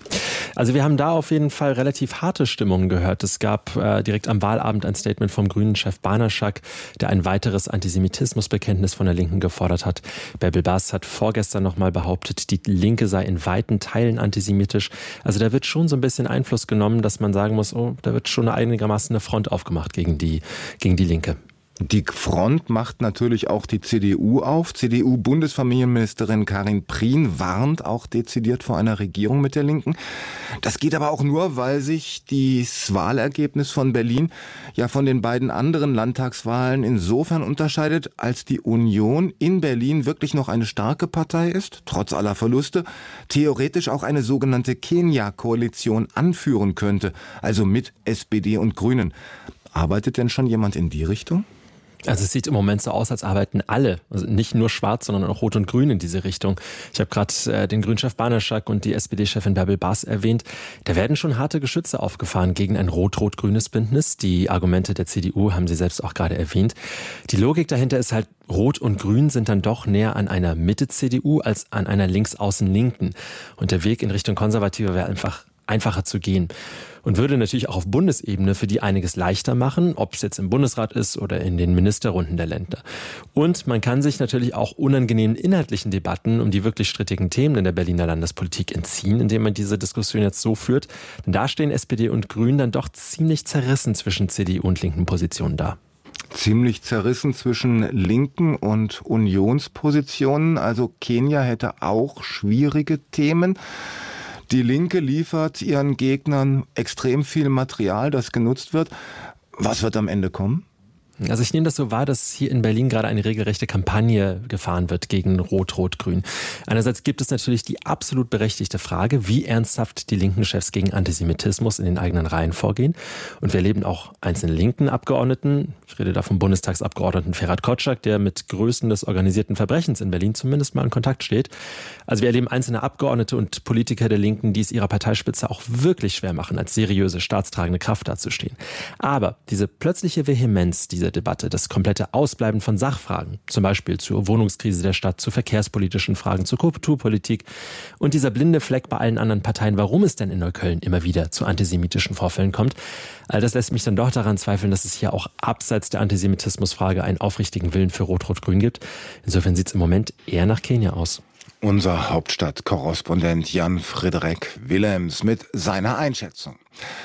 Also wir haben da auf jeden Fall relativ harte Stimmungen gehört. Es gab äh, direkt am Wahlabend ein Statement vom Grünen-Chef Banaschak, der ein weiteres Antisemitismusbekenntnis von der Linken gefordert hat. Bärbel Bas hat vorgestern nochmal behauptet, die Linke sei in weiten Teilen antisemitisch. Also da wird schon so ein bisschen Einfluss genommen, dass man sagen muss, oh, da wird schon einigermaßen eine Front aufgemacht gegen die, gegen die Linke. Die Front macht natürlich auch die C D U auf. C D U-Bundesfamilienministerin Karin Prien warnt auch dezidiert vor einer Regierung mit der Linken. Das geht aber auch nur, weil sich das Wahlergebnis von Berlin ja von den beiden anderen Landtagswahlen insofern unterscheidet, als die Union in Berlin wirklich noch eine starke Partei ist, trotz aller Verluste, theoretisch auch eine sogenannte Kenia-Koalition anführen könnte, also mit S P D und Grünen. Arbeitet denn schon jemand in die Richtung? Also es sieht im Moment so aus, als arbeiten alle, also nicht nur Schwarz, sondern auch Rot und Grün in diese Richtung. Ich habe gerade äh, den Grünchef Banaschak und die S P D-Chefin Bärbel Bas erwähnt. Da werden schon harte Geschütze aufgefahren gegen ein rot-rot-grünes Bündnis. Die Argumente der C D U haben Sie selbst auch gerade erwähnt. Die Logik dahinter ist halt, Rot und Grün sind dann doch näher an einer Mitte-C D U als an einer links-außen-Linken. Und der Weg in Richtung Konservative wäre einfach einfacher zu gehen. Und würde natürlich auch auf Bundesebene für die einiges leichter machen, ob es jetzt im Bundesrat ist oder in den Ministerrunden der Länder. Und man kann sich natürlich auch unangenehmen inhaltlichen Debatten um die wirklich strittigen Themen in der Berliner Landespolitik entziehen, indem man diese Diskussion jetzt so führt. Denn da stehen S P D und Grünen dann doch ziemlich zerrissen zwischen C D U und linken Positionen da. Ziemlich zerrissen zwischen linken und Unionspositionen. Also Kenia hätte auch schwierige Themen. Die Linke liefert ihren Gegnern extrem viel Material, das genutzt wird. Was wird am Ende kommen? Also ich nehme das so wahr, dass hier in Berlin gerade eine regelrechte Kampagne gefahren wird gegen Rot-Rot-Grün. Einerseits gibt es natürlich die absolut berechtigte Frage, wie ernsthaft die linken Chefs gegen Antisemitismus in den eigenen Reihen vorgehen. Und wir erleben auch einzelne linken Abgeordneten, ich rede da vom Bundestagsabgeordneten Ferhat Kotschak, der mit Größen des organisierten Verbrechens in Berlin zumindest mal in Kontakt steht. Also wir erleben einzelne Abgeordnete und Politiker der Linken, die es ihrer Parteispitze auch wirklich schwer machen, als seriöse, staatstragende Kraft dazustehen. Aber diese plötzliche Vehemenz, diese Debatte, das komplette Ausbleiben von Sachfragen, zum Beispiel zur Wohnungskrise der Stadt, zu verkehrspolitischen Fragen, zur Kulturpolitik und dieser blinde Fleck bei allen anderen Parteien, warum es denn in Neukölln immer wieder zu antisemitischen Vorfällen kommt. All das lässt mich dann doch daran zweifeln, dass es hier auch abseits der Antisemitismusfrage einen aufrichtigen Willen für Rot-Rot-Grün gibt. Insofern sieht es im Moment eher nach Kenia aus. Unser Hauptstadtkorrespondent Jan-Frederik Willems mit seiner Einschätzung.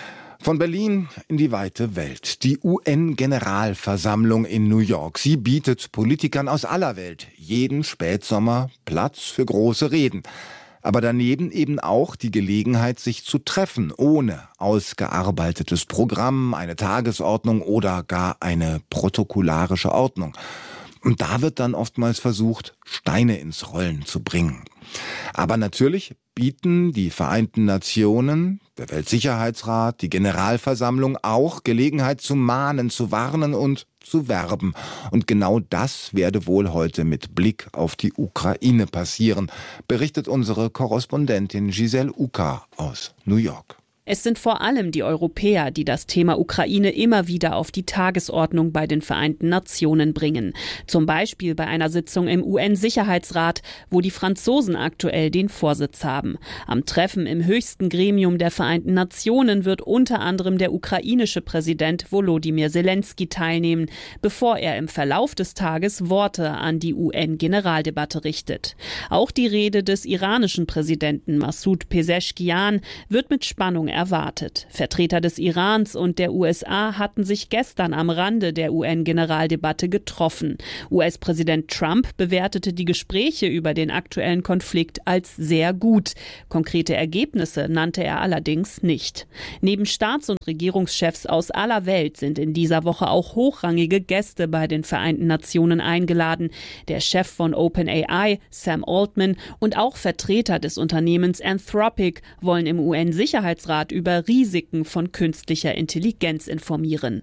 Von Berlin in die weite Welt. Die U N-Generalversammlung in New York. Sie bietet Politikern aus aller Welt jeden Spätsommer Platz für große Reden. aber daneben eben auch die Gelegenheit, sich zu treffen, ohne ausgearbeitetes Programm, eine Tagesordnung oder gar eine protokollarische Ordnung. Und da wird dann oftmals versucht, Steine ins Rollen zu bringen. Aber natürlich bieten die Vereinten Nationen, der Weltsicherheitsrat, die Generalversammlung auch Gelegenheit zu mahnen, zu warnen und zu werben. Und genau das werde wohl heute mit Blick auf die Ukraine passieren, berichtet unsere Korrespondentin Giselle Uka aus New York. Es sind vor allem die Europäer, die das Thema Ukraine immer wieder auf die Tagesordnung bei den Vereinten Nationen bringen. Zum Beispiel bei einer Sitzung im U N-Sicherheitsrat, wo die Franzosen aktuell den Vorsitz haben. Am Treffen im höchsten Gremium der Vereinten Nationen wird unter anderem der ukrainische Präsident Volodymyr Zelensky teilnehmen, bevor er im Verlauf des Tages Worte an die U N-Generaldebatte richtet. Auch die Rede des iranischen Präsidenten Massoud Pezeshkian wird mit Spannung erwartet. Vertreter des Irans und der U S A hatten sich gestern am Rande der U N-Generaldebatte getroffen. U S-Präsident Trump bewertete die Gespräche über den aktuellen Konflikt als sehr gut. Konkrete Ergebnisse nannte er allerdings nicht. Neben Staats- und Regierungschefs aus aller Welt sind in dieser Woche auch hochrangige Gäste bei den Vereinten Nationen eingeladen. Der Chef von OpenAI, Sam Altman, und auch Vertreter des Unternehmens Anthropic wollen im U N-Sicherheitsrat über Risiken von künstlicher Intelligenz informieren.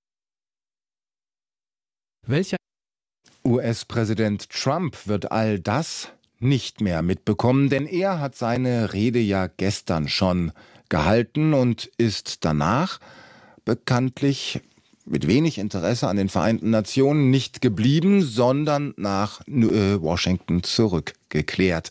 Welcher U S-Präsident Trump wird all das nicht mehr mitbekommen, denn er hat seine Rede ja gestern schon gehalten und ist danach bekanntlich mit wenig Interesse an den Vereinten Nationen nicht geblieben, sondern nach äh, Washington zurückgekehrt.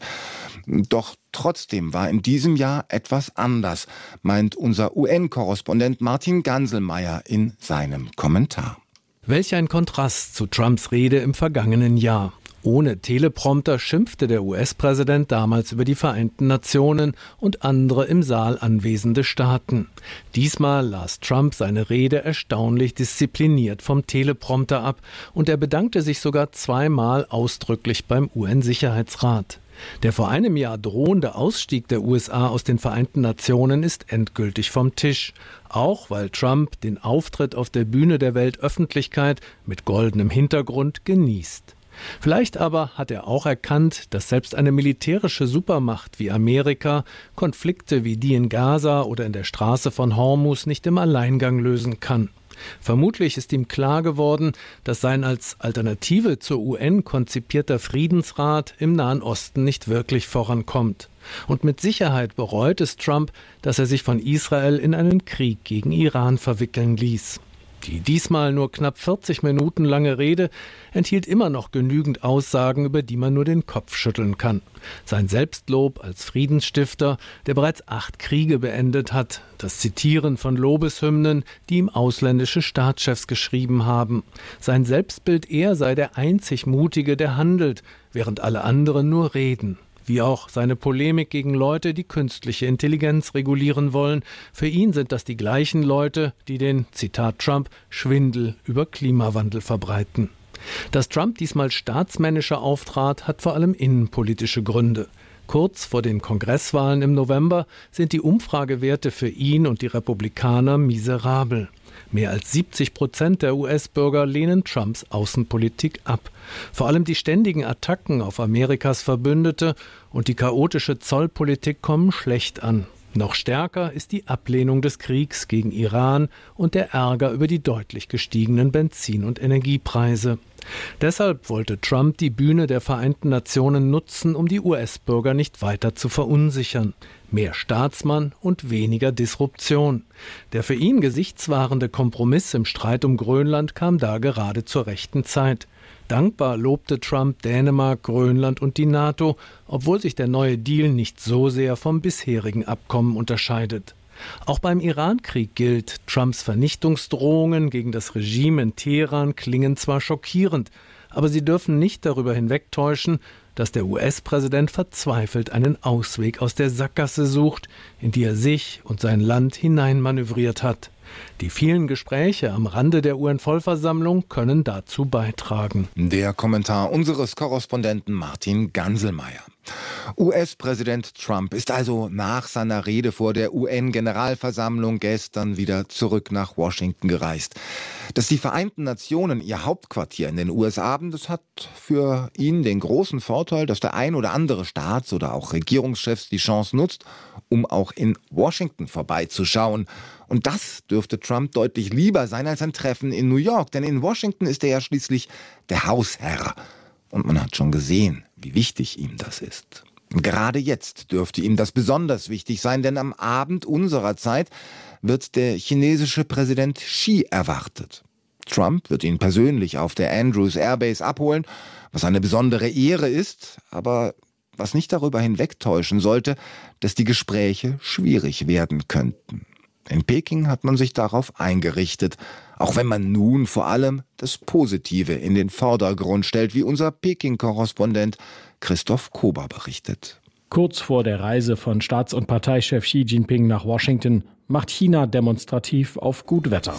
Doch trotzdem war in diesem Jahr etwas anders, meint unser U N-Korrespondent Martin Ganselmeier in seinem Kommentar. Welch ein Kontrast zu Trumps Rede im vergangenen Jahr. Ohne Teleprompter schimpfte der U S-Präsident damals über die Vereinten Nationen und andere im Saal anwesende Staaten. Diesmal las Trump seine Rede erstaunlich diszipliniert vom Teleprompter ab und er bedankte sich sogar zweimal ausdrücklich beim U N-Sicherheitsrat. Der vor einem Jahr drohende Ausstieg der U S A aus den Vereinten Nationen ist endgültig vom Tisch. Auch weil Trump den Auftritt auf der Bühne der Weltöffentlichkeit mit goldenem Hintergrund genießt. Vielleicht aber hat er auch erkannt, dass selbst eine militärische Supermacht wie Amerika Konflikte wie die in Gaza oder in der Straße von Hormuz nicht im Alleingang lösen kann. Vermutlich ist ihm klar geworden, dass sein als Alternative zur U N konzipierter Friedensrat im Nahen Osten nicht wirklich vorankommt. Und mit Sicherheit bereut es Trump, dass er sich von Israel in einen Krieg gegen Iran verwickeln ließ. Die diesmal nur knapp vierzig Minuten lange Rede enthielt immer noch genügend Aussagen, über die man nur den Kopf schütteln kann. Sein Selbstlob als Friedensstifter, der bereits acht Kriege beendet hat, das Zitieren von Lobeshymnen, die ihm ausländische Staatschefs geschrieben haben. Sein Selbstbild, er sei der einzig Mutige, der handelt, während alle anderen nur reden. Wie auch seine Polemik gegen Leute, die künstliche Intelligenz regulieren wollen. Für ihn sind das die gleichen Leute, die den, Zitat Trump, Schwindel über Klimawandel verbreiten. Dass Trump diesmal staatsmännischer auftrat, hat vor allem innenpolitische Gründe. Kurz vor den Kongresswahlen im November sind die Umfragewerte für ihn und die Republikaner miserabel. Mehr als siebzig Prozent der U S-Bürger lehnen Trumps Außenpolitik ab. Vor allem die ständigen Attacken auf Amerikas Verbündete und die chaotische Zollpolitik kommen schlecht an. Noch stärker ist die Ablehnung des Kriegs gegen Iran und der Ärger über die deutlich gestiegenen Benzin- und Energiepreise. Deshalb wollte Trump die Bühne der Vereinten Nationen nutzen, um die U S-Bürger nicht weiter zu verunsichern. Mehr Staatsmann und weniger Disruption. Der für ihn gesichtswahrende Kompromiss im Streit um Grönland kam da gerade zur rechten Zeit. Dankbar lobte Trump Dänemark, Grönland und die NATO, obwohl sich der neue Deal nicht so sehr vom bisherigen Abkommen unterscheidet. Auch beim Iran-Krieg gilt, Trumps Vernichtungsdrohungen gegen das Regime in Teheran klingen zwar schockierend, aber sie dürfen nicht darüber hinwegtäuschen, dass der U S-Präsident verzweifelt einen Ausweg aus der Sackgasse sucht, in die er sich und sein Land hineinmanövriert hat. Die vielen Gespräche am Rande der U N-Vollversammlung können dazu beitragen. Der Kommentar unseres Korrespondenten Martin Ganselmeier. U S-Präsident Trump ist also nach seiner Rede vor der U N-Generalversammlung gestern wieder zurück nach Washington gereist. Dass die Vereinten Nationen ihr Hauptquartier in den U S A haben, das hat für ihn den großen Vorteil, dass der ein oder andere Staats- oder auch Regierungschef die Chance nutzt, um auch in Washington vorbeizuschauen. Und das dürfte Trump deutlich lieber sein als ein Treffen in New York, denn in Washington ist er ja schließlich der Hausherr. Und man hat schon gesehen, wie wichtig ihm das ist. Gerade jetzt dürfte ihm das besonders wichtig sein, denn am Abend unserer Zeit wird der chinesische Präsident Xi erwartet. Trump wird ihn persönlich auf der Andrews Airbase abholen, was eine besondere Ehre ist, aber was nicht darüber hinwegtäuschen sollte, dass die Gespräche schwierig werden könnten. In Peking hat man sich darauf eingerichtet, auch wenn man nun vor allem das Positive in den Vordergrund stellt, wie unser Peking-Korrespondent Christoph Kober berichtet. Kurz vor der Reise von Staats- und Parteichef Xi Jinping nach Washington macht China demonstrativ auf Gutwetter.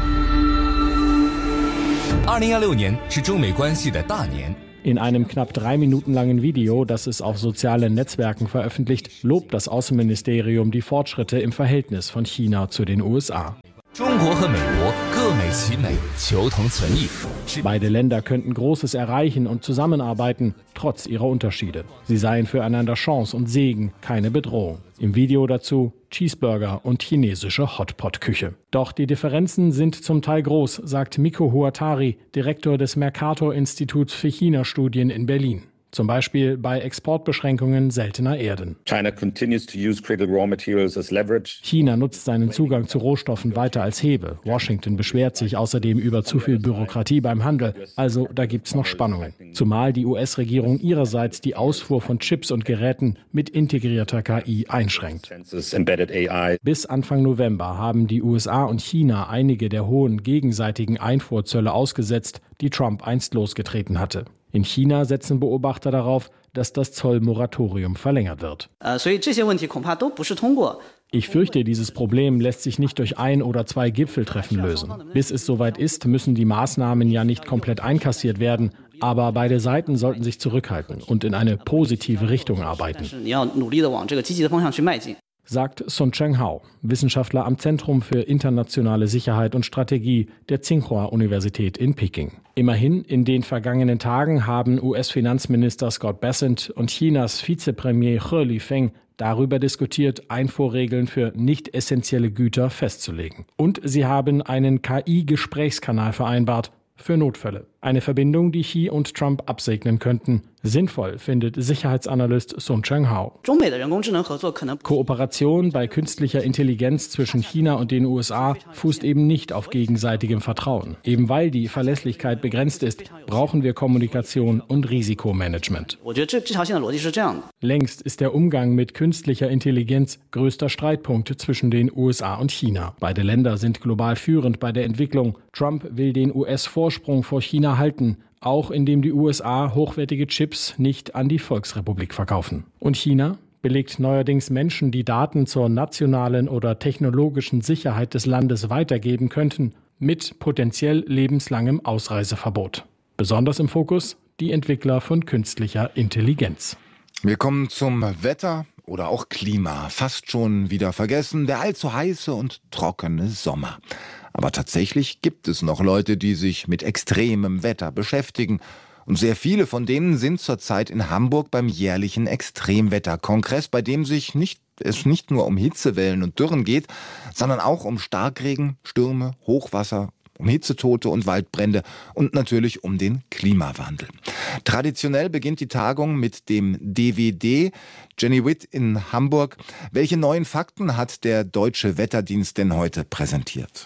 In einem knapp drei Minuten langen Video, das es auf sozialen Netzwerken veröffentlicht, lobt das Außenministerium die Fortschritte im Verhältnis von China zu den U S A. Beide Länder könnten Großes erreichen und zusammenarbeiten, trotz ihrer Unterschiede. Sie seien füreinander Chance und Segen, keine Bedrohung. Im Video dazu Cheeseburger und chinesische Hotpot-Küche. Doch die Differenzen sind zum Teil groß, sagt Miko Huatari, Direktor des Mercator-Instituts für China-Studien in Berlin. Zum Beispiel bei Exportbeschränkungen seltener Erden. China nutzt seinen Zugang zu Rohstoffen weiter als Hebel. Washington beschwert sich außerdem über zu viel Bürokratie beim Handel. Also da gibt's noch Spannungen. Zumal die U S-Regierung ihrerseits die Ausfuhr von Chips und Geräten mit integrierter K I einschränkt. Bis Anfang November haben die U S A und China einige der hohen gegenseitigen Einfuhrzölle ausgesetzt, die Trump einst losgetreten hatte. In China setzen Beobachter darauf, dass das Zollmoratorium verlängert wird. Ich fürchte, dieses Problem lässt sich nicht durch ein oder zwei Gipfeltreffen lösen. Bis es soweit ist, müssen die Maßnahmen ja nicht komplett einkassiert werden, aber beide Seiten sollten sich zurückhalten und in eine positive Richtung arbeiten. Sagt Sun Cheng-hao, Wissenschaftler am Zentrum für internationale Sicherheit und Strategie der Tsinghua-Universität in Peking. Immerhin, in den vergangenen Tagen haben U S-Finanzminister Scott Bessent und Chinas Vizepremier He Lifeng darüber diskutiert, Einfuhrregeln für nicht essentielle Güter festzulegen. Und sie haben einen K I-Gesprächskanal vereinbart für Notfälle. Eine Verbindung, die Xi und Trump absegnen könnten. Sinnvoll findet Sicherheitsanalyst Sun Cheng-hao. Kooperation bei künstlicher Intelligenz zwischen China und den U S A fußt eben nicht auf gegenseitigem Vertrauen. Eben weil die Verlässlichkeit begrenzt ist, brauchen wir Kommunikation und Risikomanagement. Längst ist der Umgang mit künstlicher Intelligenz größter Streitpunkt zwischen den U S A und China. Beide Länder sind global führend bei der Entwicklung. Trump will den U S-Vorsprung vor China halten, auch indem die U S A hochwertige Chips nicht an die Volksrepublik verkaufen. Und China belegt neuerdings Menschen, die Daten zur nationalen oder technologischen Sicherheit des Landes weitergeben könnten, mit potenziell lebenslangem Ausreiseverbot. Besonders im Fokus die Entwickler von künstlicher Intelligenz. Wir kommen zum Wetter oder auch Klima. Fast schon wieder vergessen, der allzu heiße und trockene Sommer. Aber tatsächlich gibt es noch Leute, die sich mit extremem Wetter beschäftigen. Und sehr viele von denen sind zurzeit in Hamburg beim jährlichen Extremwetterkongress, bei dem sich nicht, es nicht nur um Hitzewellen und Dürren geht, sondern auch um Starkregen, Stürme, Hochwasser, um Hitzetote und Waldbrände und natürlich um den Klimawandel. Traditionell beginnt die Tagung mit dem D W D. Jenny Witt in Hamburg. Welche neuen Fakten hat der Deutsche Wetterdienst denn heute präsentiert?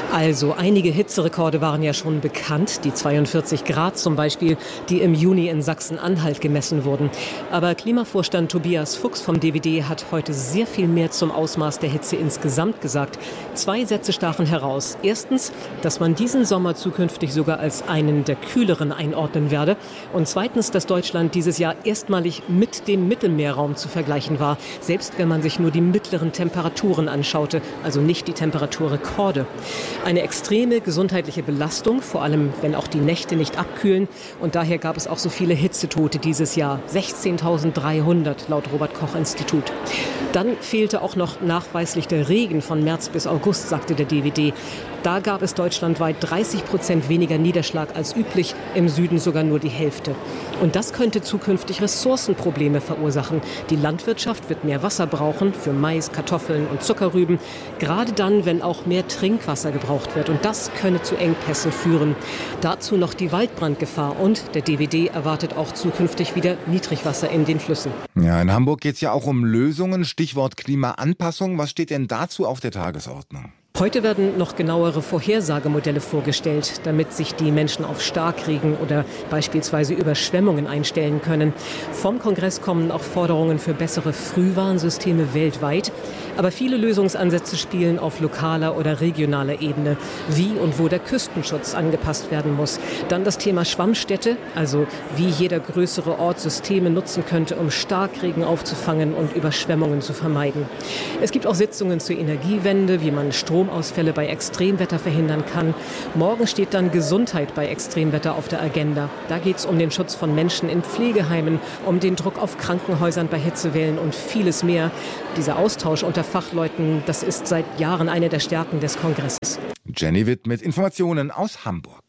Also einige Hitzerekorde waren ja schon bekannt, die zweiundvierzig Grad zum Beispiel, die im Juni in Sachsen-Anhalt gemessen wurden. Aber Klimavorstand Tobias Fuchs vom D W D hat heute sehr viel mehr zum Ausmaß der Hitze insgesamt gesagt. Zwei Sätze stachen heraus. Erstens, dass man diesen Sommer zukünftig sogar als einen der kühleren einordnen werde. Und zweitens, dass Deutschland dieses Jahr erstmalig mit dem Mittelmeerraum zu vergleichen war, selbst wenn man sich nur die mittleren Temperaturen anschaute, also nicht die Temperaturrekorde. Eine extreme gesundheitliche Belastung, vor allem wenn auch die Nächte nicht abkühlen. Und daher gab es auch so viele Hitzetote dieses Jahr. sechzehntausenddreihundert laut Robert-Koch-Institut. Dann fehlte auch noch nachweislich der Regen von März bis August, sagte der D W D. Da gab es deutschlandweit dreißig Prozent weniger Niederschlag als üblich, im Süden sogar nur die Hälfte. Und das könnte zukünftig Ressourcenprobleme verursachen. Die Landwirtschaft wird mehr Wasser brauchen für Mais, Kartoffeln und Zuckerrüben, gerade dann, wenn auch mehr Trinkwasser gebraucht wird. Und das könne zu Engpässen führen. Dazu noch die Waldbrandgefahr und der D W D erwartet auch zukünftig wieder Niedrigwasser in den Flüssen. Ja, in Hamburg geht es ja auch um Lösungen, Stichwort Klimaanpassung. Was steht denn dazu auf der Tagesordnung? Heute werden noch genauere Vorhersagemodelle vorgestellt, damit sich die Menschen auf Starkregen oder beispielsweise Überschwemmungen einstellen können. Vom Kongress kommen auch Forderungen für bessere Frühwarnsysteme weltweit. Aber viele Lösungsansätze spielen auf lokaler oder regionaler Ebene, wie und wo der Küstenschutz angepasst werden muss. Dann das Thema Schwammstädte, also wie jeder größere Ort Systeme nutzen könnte, um Starkregen aufzufangen und Überschwemmungen zu vermeiden. Es gibt auch Sitzungen zur Energiewende, wie man Strom Ausfälle bei Extremwetter verhindern kann. Morgen steht dann Gesundheit bei Extremwetter auf der Agenda. Da geht es um den Schutz von Menschen in Pflegeheimen, um den Druck auf Krankenhäusern bei Hitzewellen und vieles mehr. Dieser Austausch unter Fachleuten, das ist seit Jahren eine der Stärken des Kongresses. Jenny Witt mit Informationen aus Hamburg.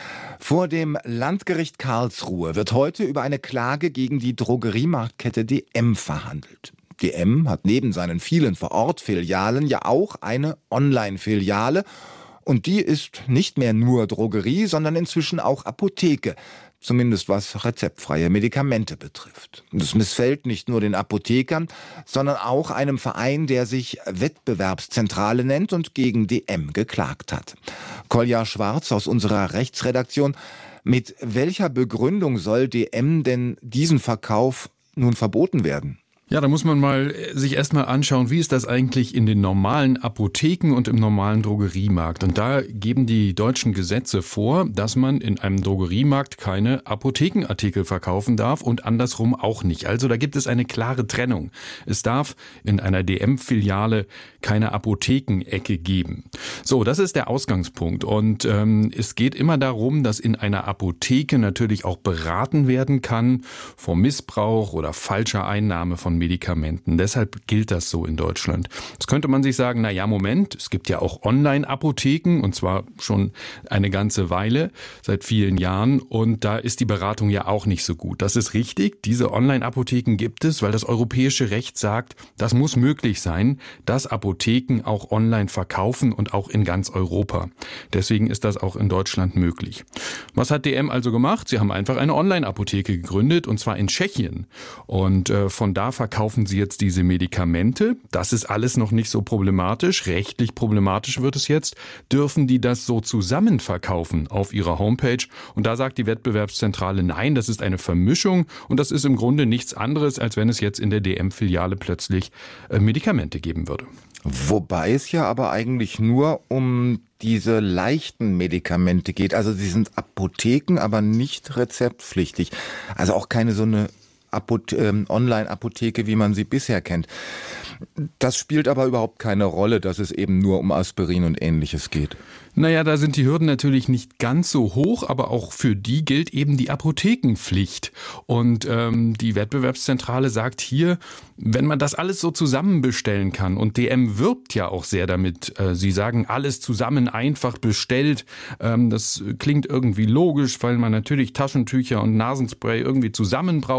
Vor dem Landgericht Karlsruhe wird heute über eine Klage gegen die Drogeriemarktkette D M verhandelt. D M hat neben seinen vielen Vor-Ort-Filialen ja auch eine Online-Filiale. Und die ist nicht mehr nur Drogerie, sondern inzwischen auch Apotheke. Zumindest was rezeptfreie Medikamente betrifft. Das missfällt nicht nur den Apothekern, sondern auch einem Verein, der sich Wettbewerbszentrale nennt und gegen D M geklagt hat. Kolja Schwarz aus unserer Rechtsredaktion. Mit welcher Begründung soll D M denn diesen Verkauf nun verboten werden? Ja, da muss man mal sich erstmal anschauen, wie ist das eigentlich in den normalen Apotheken und im normalen Drogeriemarkt. Und da geben die deutschen Gesetze vor, dass man in einem Drogeriemarkt keine Apothekenartikel verkaufen darf und andersrum auch nicht. Also da gibt es eine klare Trennung. Es darf in einer D M-Filiale keine Apothekenecke geben. So, das ist der Ausgangspunkt. Und ähm, es geht immer darum, dass in einer Apotheke natürlich auch beraten werden kann vor Missbrauch oder falscher Einnahme von Medikamenten. Deshalb gilt das so in Deutschland. Jetzt könnte man sich sagen, na ja, Moment, es gibt ja auch Online-Apotheken und zwar schon eine ganze Weile, seit vielen Jahren und da ist die Beratung ja auch nicht so gut. Das ist richtig, diese Online-Apotheken gibt es, weil das europäische Recht sagt, das muss möglich sein, dass Apotheken auch online verkaufen und auch in ganz Europa. Deswegen ist das auch in Deutschland möglich. Was hat D M also gemacht? Sie haben einfach eine Online-Apotheke gegründet und zwar in Tschechien und äh, von da verkaufen sie jetzt diese Medikamente. Das ist alles noch nicht so problematisch. Rechtlich problematisch wird es jetzt. Dürfen die das so zusammen verkaufen auf ihrer Homepage? Und da sagt die Wettbewerbszentrale, nein, das ist eine Vermischung und das ist im Grunde nichts anderes, als wenn es jetzt in der D M-Filiale plötzlich äh, Medikamente geben würde. Wobei es ja aber eigentlich nur um diese leichten Medikamente geht. Also sie sind Apotheken, aber nicht rezeptpflichtig. Also auch keine so eine Apothe- ähm, Online-Apotheke, wie man sie bisher kennt. Das spielt aber überhaupt keine Rolle, dass es eben nur um Aspirin und Ähnliches geht. Naja, da sind die Hürden natürlich nicht ganz so hoch, aber auch für die gilt eben die Apothekenpflicht. Und ähm, die Wettbewerbszentrale sagt hier, wenn man das alles so zusammen bestellen kann, und D M wirbt ja auch sehr damit, äh, sie sagen, alles zusammen einfach bestellt, ähm, das klingt irgendwie logisch, weil man natürlich Taschentücher und Nasenspray irgendwie zusammen braucht, also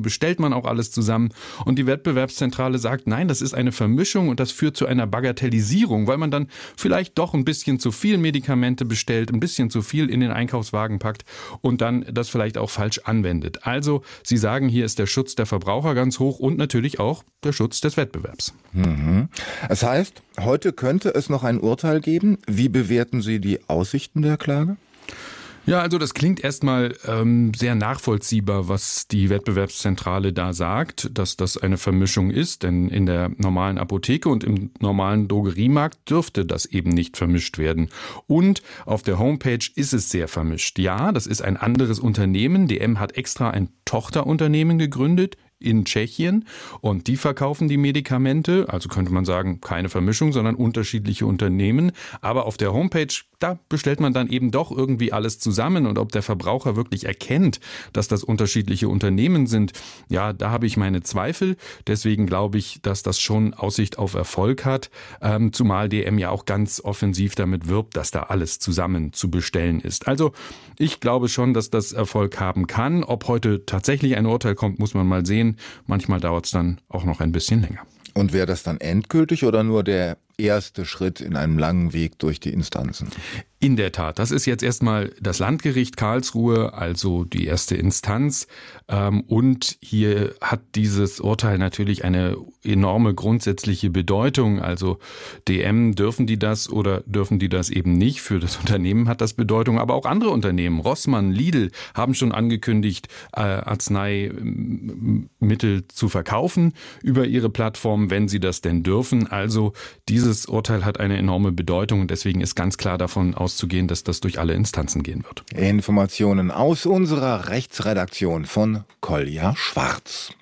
bestellt man auch alles zusammen. Und die Wettbewerbszentrale sagt, nein, das ist eine Vermischung und das führt zu einer Bagatellisierung, weil man dann vielleicht doch ein bisschen zu viel Medikamente bestellt, ein bisschen zu viel in den Einkaufswagen packt und dann das vielleicht auch falsch anwendet. Also Sie sagen, hier ist der Schutz der Verbraucher ganz hoch und natürlich auch der Schutz des Wettbewerbs. Mhm. Das heißt, heute könnte es noch ein Urteil geben. Wie bewerten Sie die Aussichten der Klage? Ja, also das klingt erstmal ähm, sehr nachvollziehbar, was die Wettbewerbszentrale da sagt, dass das eine Vermischung ist, denn in der normalen Apotheke und im normalen Drogeriemarkt dürfte das eben nicht vermischt werden. Und auf der Homepage ist es sehr vermischt. Ja, das ist ein anderes Unternehmen. D M hat extra ein Tochterunternehmen gegründet in Tschechien und die verkaufen die Medikamente, also könnte man sagen, keine Vermischung, sondern unterschiedliche Unternehmen. Aber auf der Homepage, da bestellt man dann eben doch irgendwie alles zusammen und ob der Verbraucher wirklich erkennt, dass das unterschiedliche Unternehmen sind, ja, da habe ich meine Zweifel. Deswegen glaube ich, dass das schon Aussicht auf Erfolg hat, ähm, zumal D M ja auch ganz offensiv damit wirbt, dass da alles zusammen zu bestellen ist. Also ich glaube schon, dass das Erfolg haben kann. Ob heute tatsächlich ein Urteil kommt, muss man mal sehen. Manchmal dauert es dann auch noch ein bisschen länger. Und wäre das dann endgültig oder nur der erste Schritt in einem langen Weg durch die Instanzen? In der Tat, das ist jetzt erstmal das Landgericht Karlsruhe, also die erste Instanz. Und hier hat dieses Urteil natürlich eine enorme grundsätzliche Bedeutung. Also D M, dürfen die das oder dürfen die das eben nicht? Für das Unternehmen hat das Bedeutung. Aber auch andere Unternehmen, Rossmann, Lidl, haben schon angekündigt, Arzneimittel zu verkaufen über ihre Plattform, wenn sie das denn dürfen. Also dieses Urteil hat eine enorme Bedeutung und deswegen ist ganz klar davon auszugehen, dass das durch alle Instanzen gehen wird. Informationen aus unserer Rechtsredaktion von Kolja Schwarz.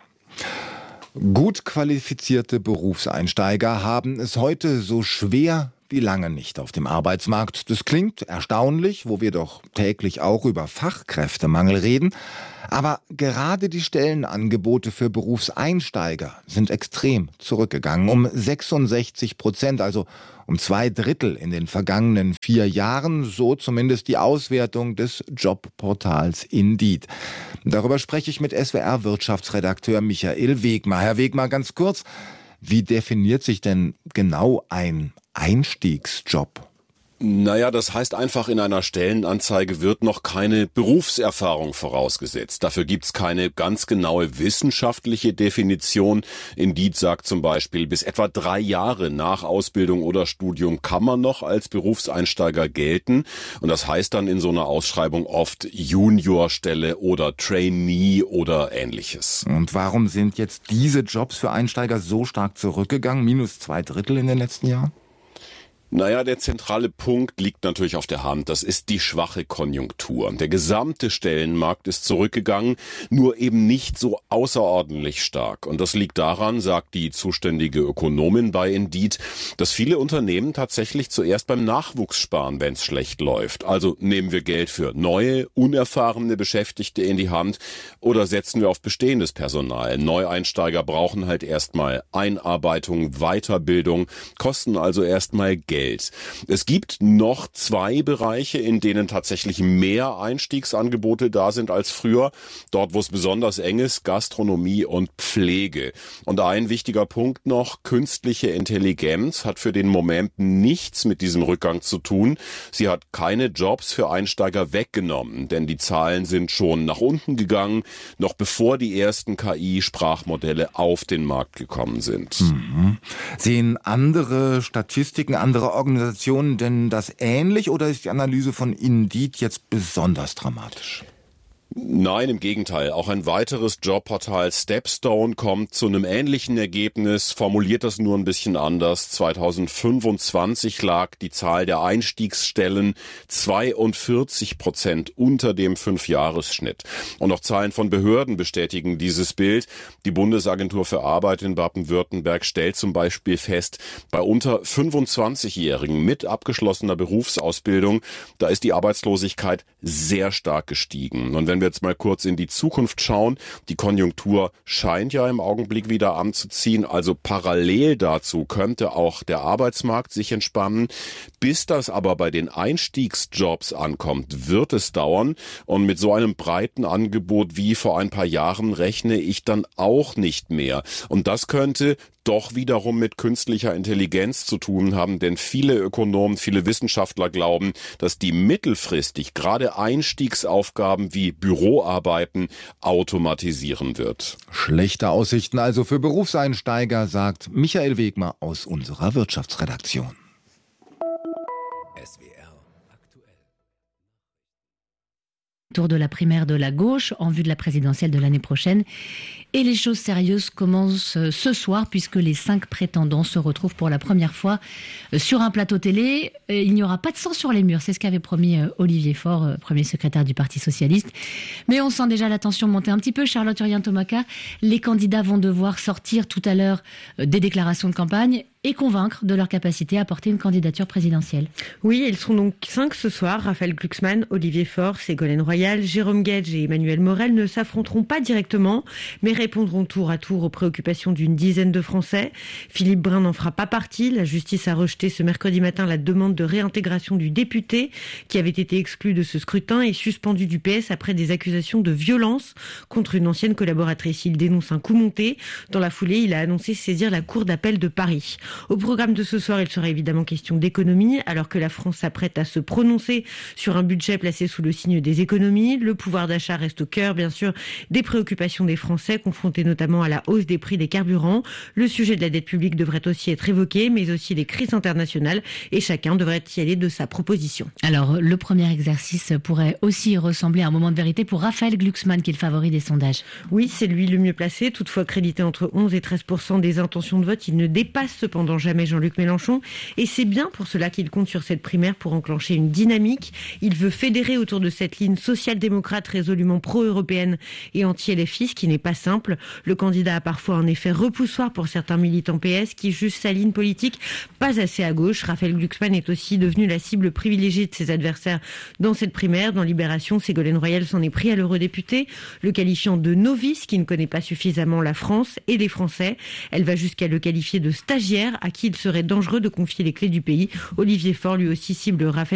Gut qualifizierte Berufseinsteiger haben es heute so schwer wie lange nicht auf dem Arbeitsmarkt. Das klingt erstaunlich, wo wir doch täglich auch über Fachkräftemangel reden. Aber gerade die Stellenangebote für Berufseinsteiger sind extrem zurückgegangen. Um sechsundsechzig Prozent, also um zwei Drittel in den vergangenen vier Jahren, so zumindest die Auswertung des Jobportals Indeed. Darüber spreche ich mit S W R-Wirtschaftsredakteur Michael Wegmar. Herr Wegmar, ganz kurz, wie definiert sich denn genau ein Einstiegsjob? Naja, das heißt einfach, in einer Stellenanzeige wird noch keine Berufserfahrung vorausgesetzt. Dafür gibt's keine ganz genaue wissenschaftliche Definition. Indeed sagt zum Beispiel, bis etwa drei Jahre nach Ausbildung oder Studium kann man noch als Berufseinsteiger gelten. Und das heißt dann in so einer Ausschreibung oft Juniorstelle oder Trainee oder Ähnliches. Und warum sind jetzt diese Jobs für Einsteiger so stark zurückgegangen? Minus zwei Drittel in den letzten Jahren? Naja, der zentrale Punkt liegt natürlich auf der Hand. Das ist die schwache Konjunktur. Der gesamte Stellenmarkt ist zurückgegangen, nur eben nicht so außerordentlich stark. Und das liegt daran, sagt die zuständige Ökonomin bei Indeed, dass viele Unternehmen tatsächlich zuerst beim Nachwuchs sparen, wenn es schlecht läuft. Also nehmen wir Geld für neue, unerfahrene Beschäftigte in die Hand oder setzen wir auf bestehendes Personal. Neueinsteiger brauchen halt erstmal Einarbeitung, Weiterbildung, kosten also erstmal Geld. Es gibt noch zwei Bereiche, in denen tatsächlich mehr Einstiegsangebote da sind als früher. Dort, wo es besonders eng ist, Gastronomie und Pflege. Und ein wichtiger Punkt noch, künstliche Intelligenz hat für den Moment nichts mit diesem Rückgang zu tun. Sie hat keine Jobs für Einsteiger weggenommen, denn die Zahlen sind schon nach unten gegangen, noch bevor die ersten K I-Sprachmodelle auf den Markt gekommen sind. Mhm. Sehen andere Statistiken, andere Organisationen denn das ähnlich oder ist die Analyse von Indeed jetzt besonders dramatisch? Nein, im Gegenteil. Auch ein weiteres Jobportal Stepstone kommt zu einem ähnlichen Ergebnis, formuliert das nur ein bisschen anders. zweitausendfünfundzwanzig lag die Zahl der Einstiegsstellen zweiundvierzig Prozent unter dem Fünfjahresschnitt. Und auch Zahlen von Behörden bestätigen dieses Bild. Die Bundesagentur für Arbeit in Baden-Württemberg stellt zum Beispiel fest, bei unter fünfundzwanzigjährigen mit abgeschlossener Berufsausbildung, da ist die Arbeitslosigkeit sehr stark gestiegen. Und wenn wenn wir jetzt mal kurz in die Zukunft schauen, die Konjunktur scheint ja im Augenblick wieder anzuziehen, also parallel dazu könnte auch der Arbeitsmarkt sich entspannen. Bis das aber bei den Einstiegsjobs ankommt, wird es dauern und mit so einem breiten Angebot wie vor ein paar Jahren rechne ich dann auch nicht mehr. Und das könnte doch wiederum mit künstlicher Intelligenz zu tun haben, denn viele Ökonomen, viele Wissenschaftler glauben, dass die mittelfristig gerade Einstiegsaufgaben wie Büroarbeiten automatisieren wird. Schlechte Aussichten also für Berufseinsteiger, sagt Michael Wegmer aus unserer Wirtschaftsredaktion. Tour de la primaire de la gauche en vue de la présidentielle de l'année prochaine. Et les choses sérieuses commencent ce soir puisque les cinq prétendants se retrouvent pour la première fois sur un plateau télé. Il n'y aura pas de sang sur les murs, c'est ce qu'avait promis Olivier Faure, premier secrétaire du Parti socialiste. Mais on sent déjà la tension monter un petit peu. Charlotte Urien-Tomaka, les candidats vont devoir sortir tout à l'heure des déclarations de campagne et convaincre de leur capacité à porter une candidature présidentielle. Oui, ils seront donc cinq ce soir. Raphaël Glucksmann, Olivier Faure, Ségolène Royal, Jérôme Guedj et Emmanuel Morel ne s'affronteront pas directement, mais répondront tour à tour aux préoccupations d'une dizaine de Français. Philippe Brun n'en fera pas partie. La justice a rejeté ce mercredi matin la demande de réintégration du député qui avait été exclu de ce scrutin et suspendu du P S après des accusations de violence contre une ancienne collaboratrice. Il dénonce un coup monté. Dans la foulée, il a annoncé saisir la Cour d'appel de Paris. Au programme de ce soir, il sera évidemment question d'économie, alors que la France s'apprête à se prononcer sur un budget placé sous le signe des économies. Le pouvoir d'achat reste au cœur, bien sûr, des préoccupations des Français, confrontés notamment à la hausse des prix des carburants. Le sujet de la dette publique devrait aussi être évoqué, mais aussi les crises internationales, et chacun devrait y aller de sa proposition. Alors, le premier exercice pourrait aussi ressembler à un moment de vérité pour Raphaël Glucksmann, qui est le favori des sondages. Oui, c'est lui le mieux placé. Toutefois, crédité entre onze et treize pour cent des intentions de vote, il ne dépasse cependant jamais Jean-Luc Mélenchon. Et c'est bien pour cela qu'il compte sur cette primaire pour enclencher une dynamique. Il veut fédérer autour de cette ligne social-démocrate résolument pro-européenne et anti-L F I, ce qui n'est pas simple. Le candidat a parfois un effet repoussoir pour certains militants P S qui jugent sa ligne politique pas assez à gauche. Raphaël Glucksmann est aussi devenu la cible privilégiée de ses adversaires dans cette primaire. Dans Libération, Ségolène Royal s'en est pris à l'eurodéputé, le qualifiant de novice qui ne connaît pas suffisamment la France et les Français. Elle va jusqu'à le qualifier de stagiaire à qui il serait dangereux de confier les clés du pays. Olivier Faure lui aussi cible Raphaël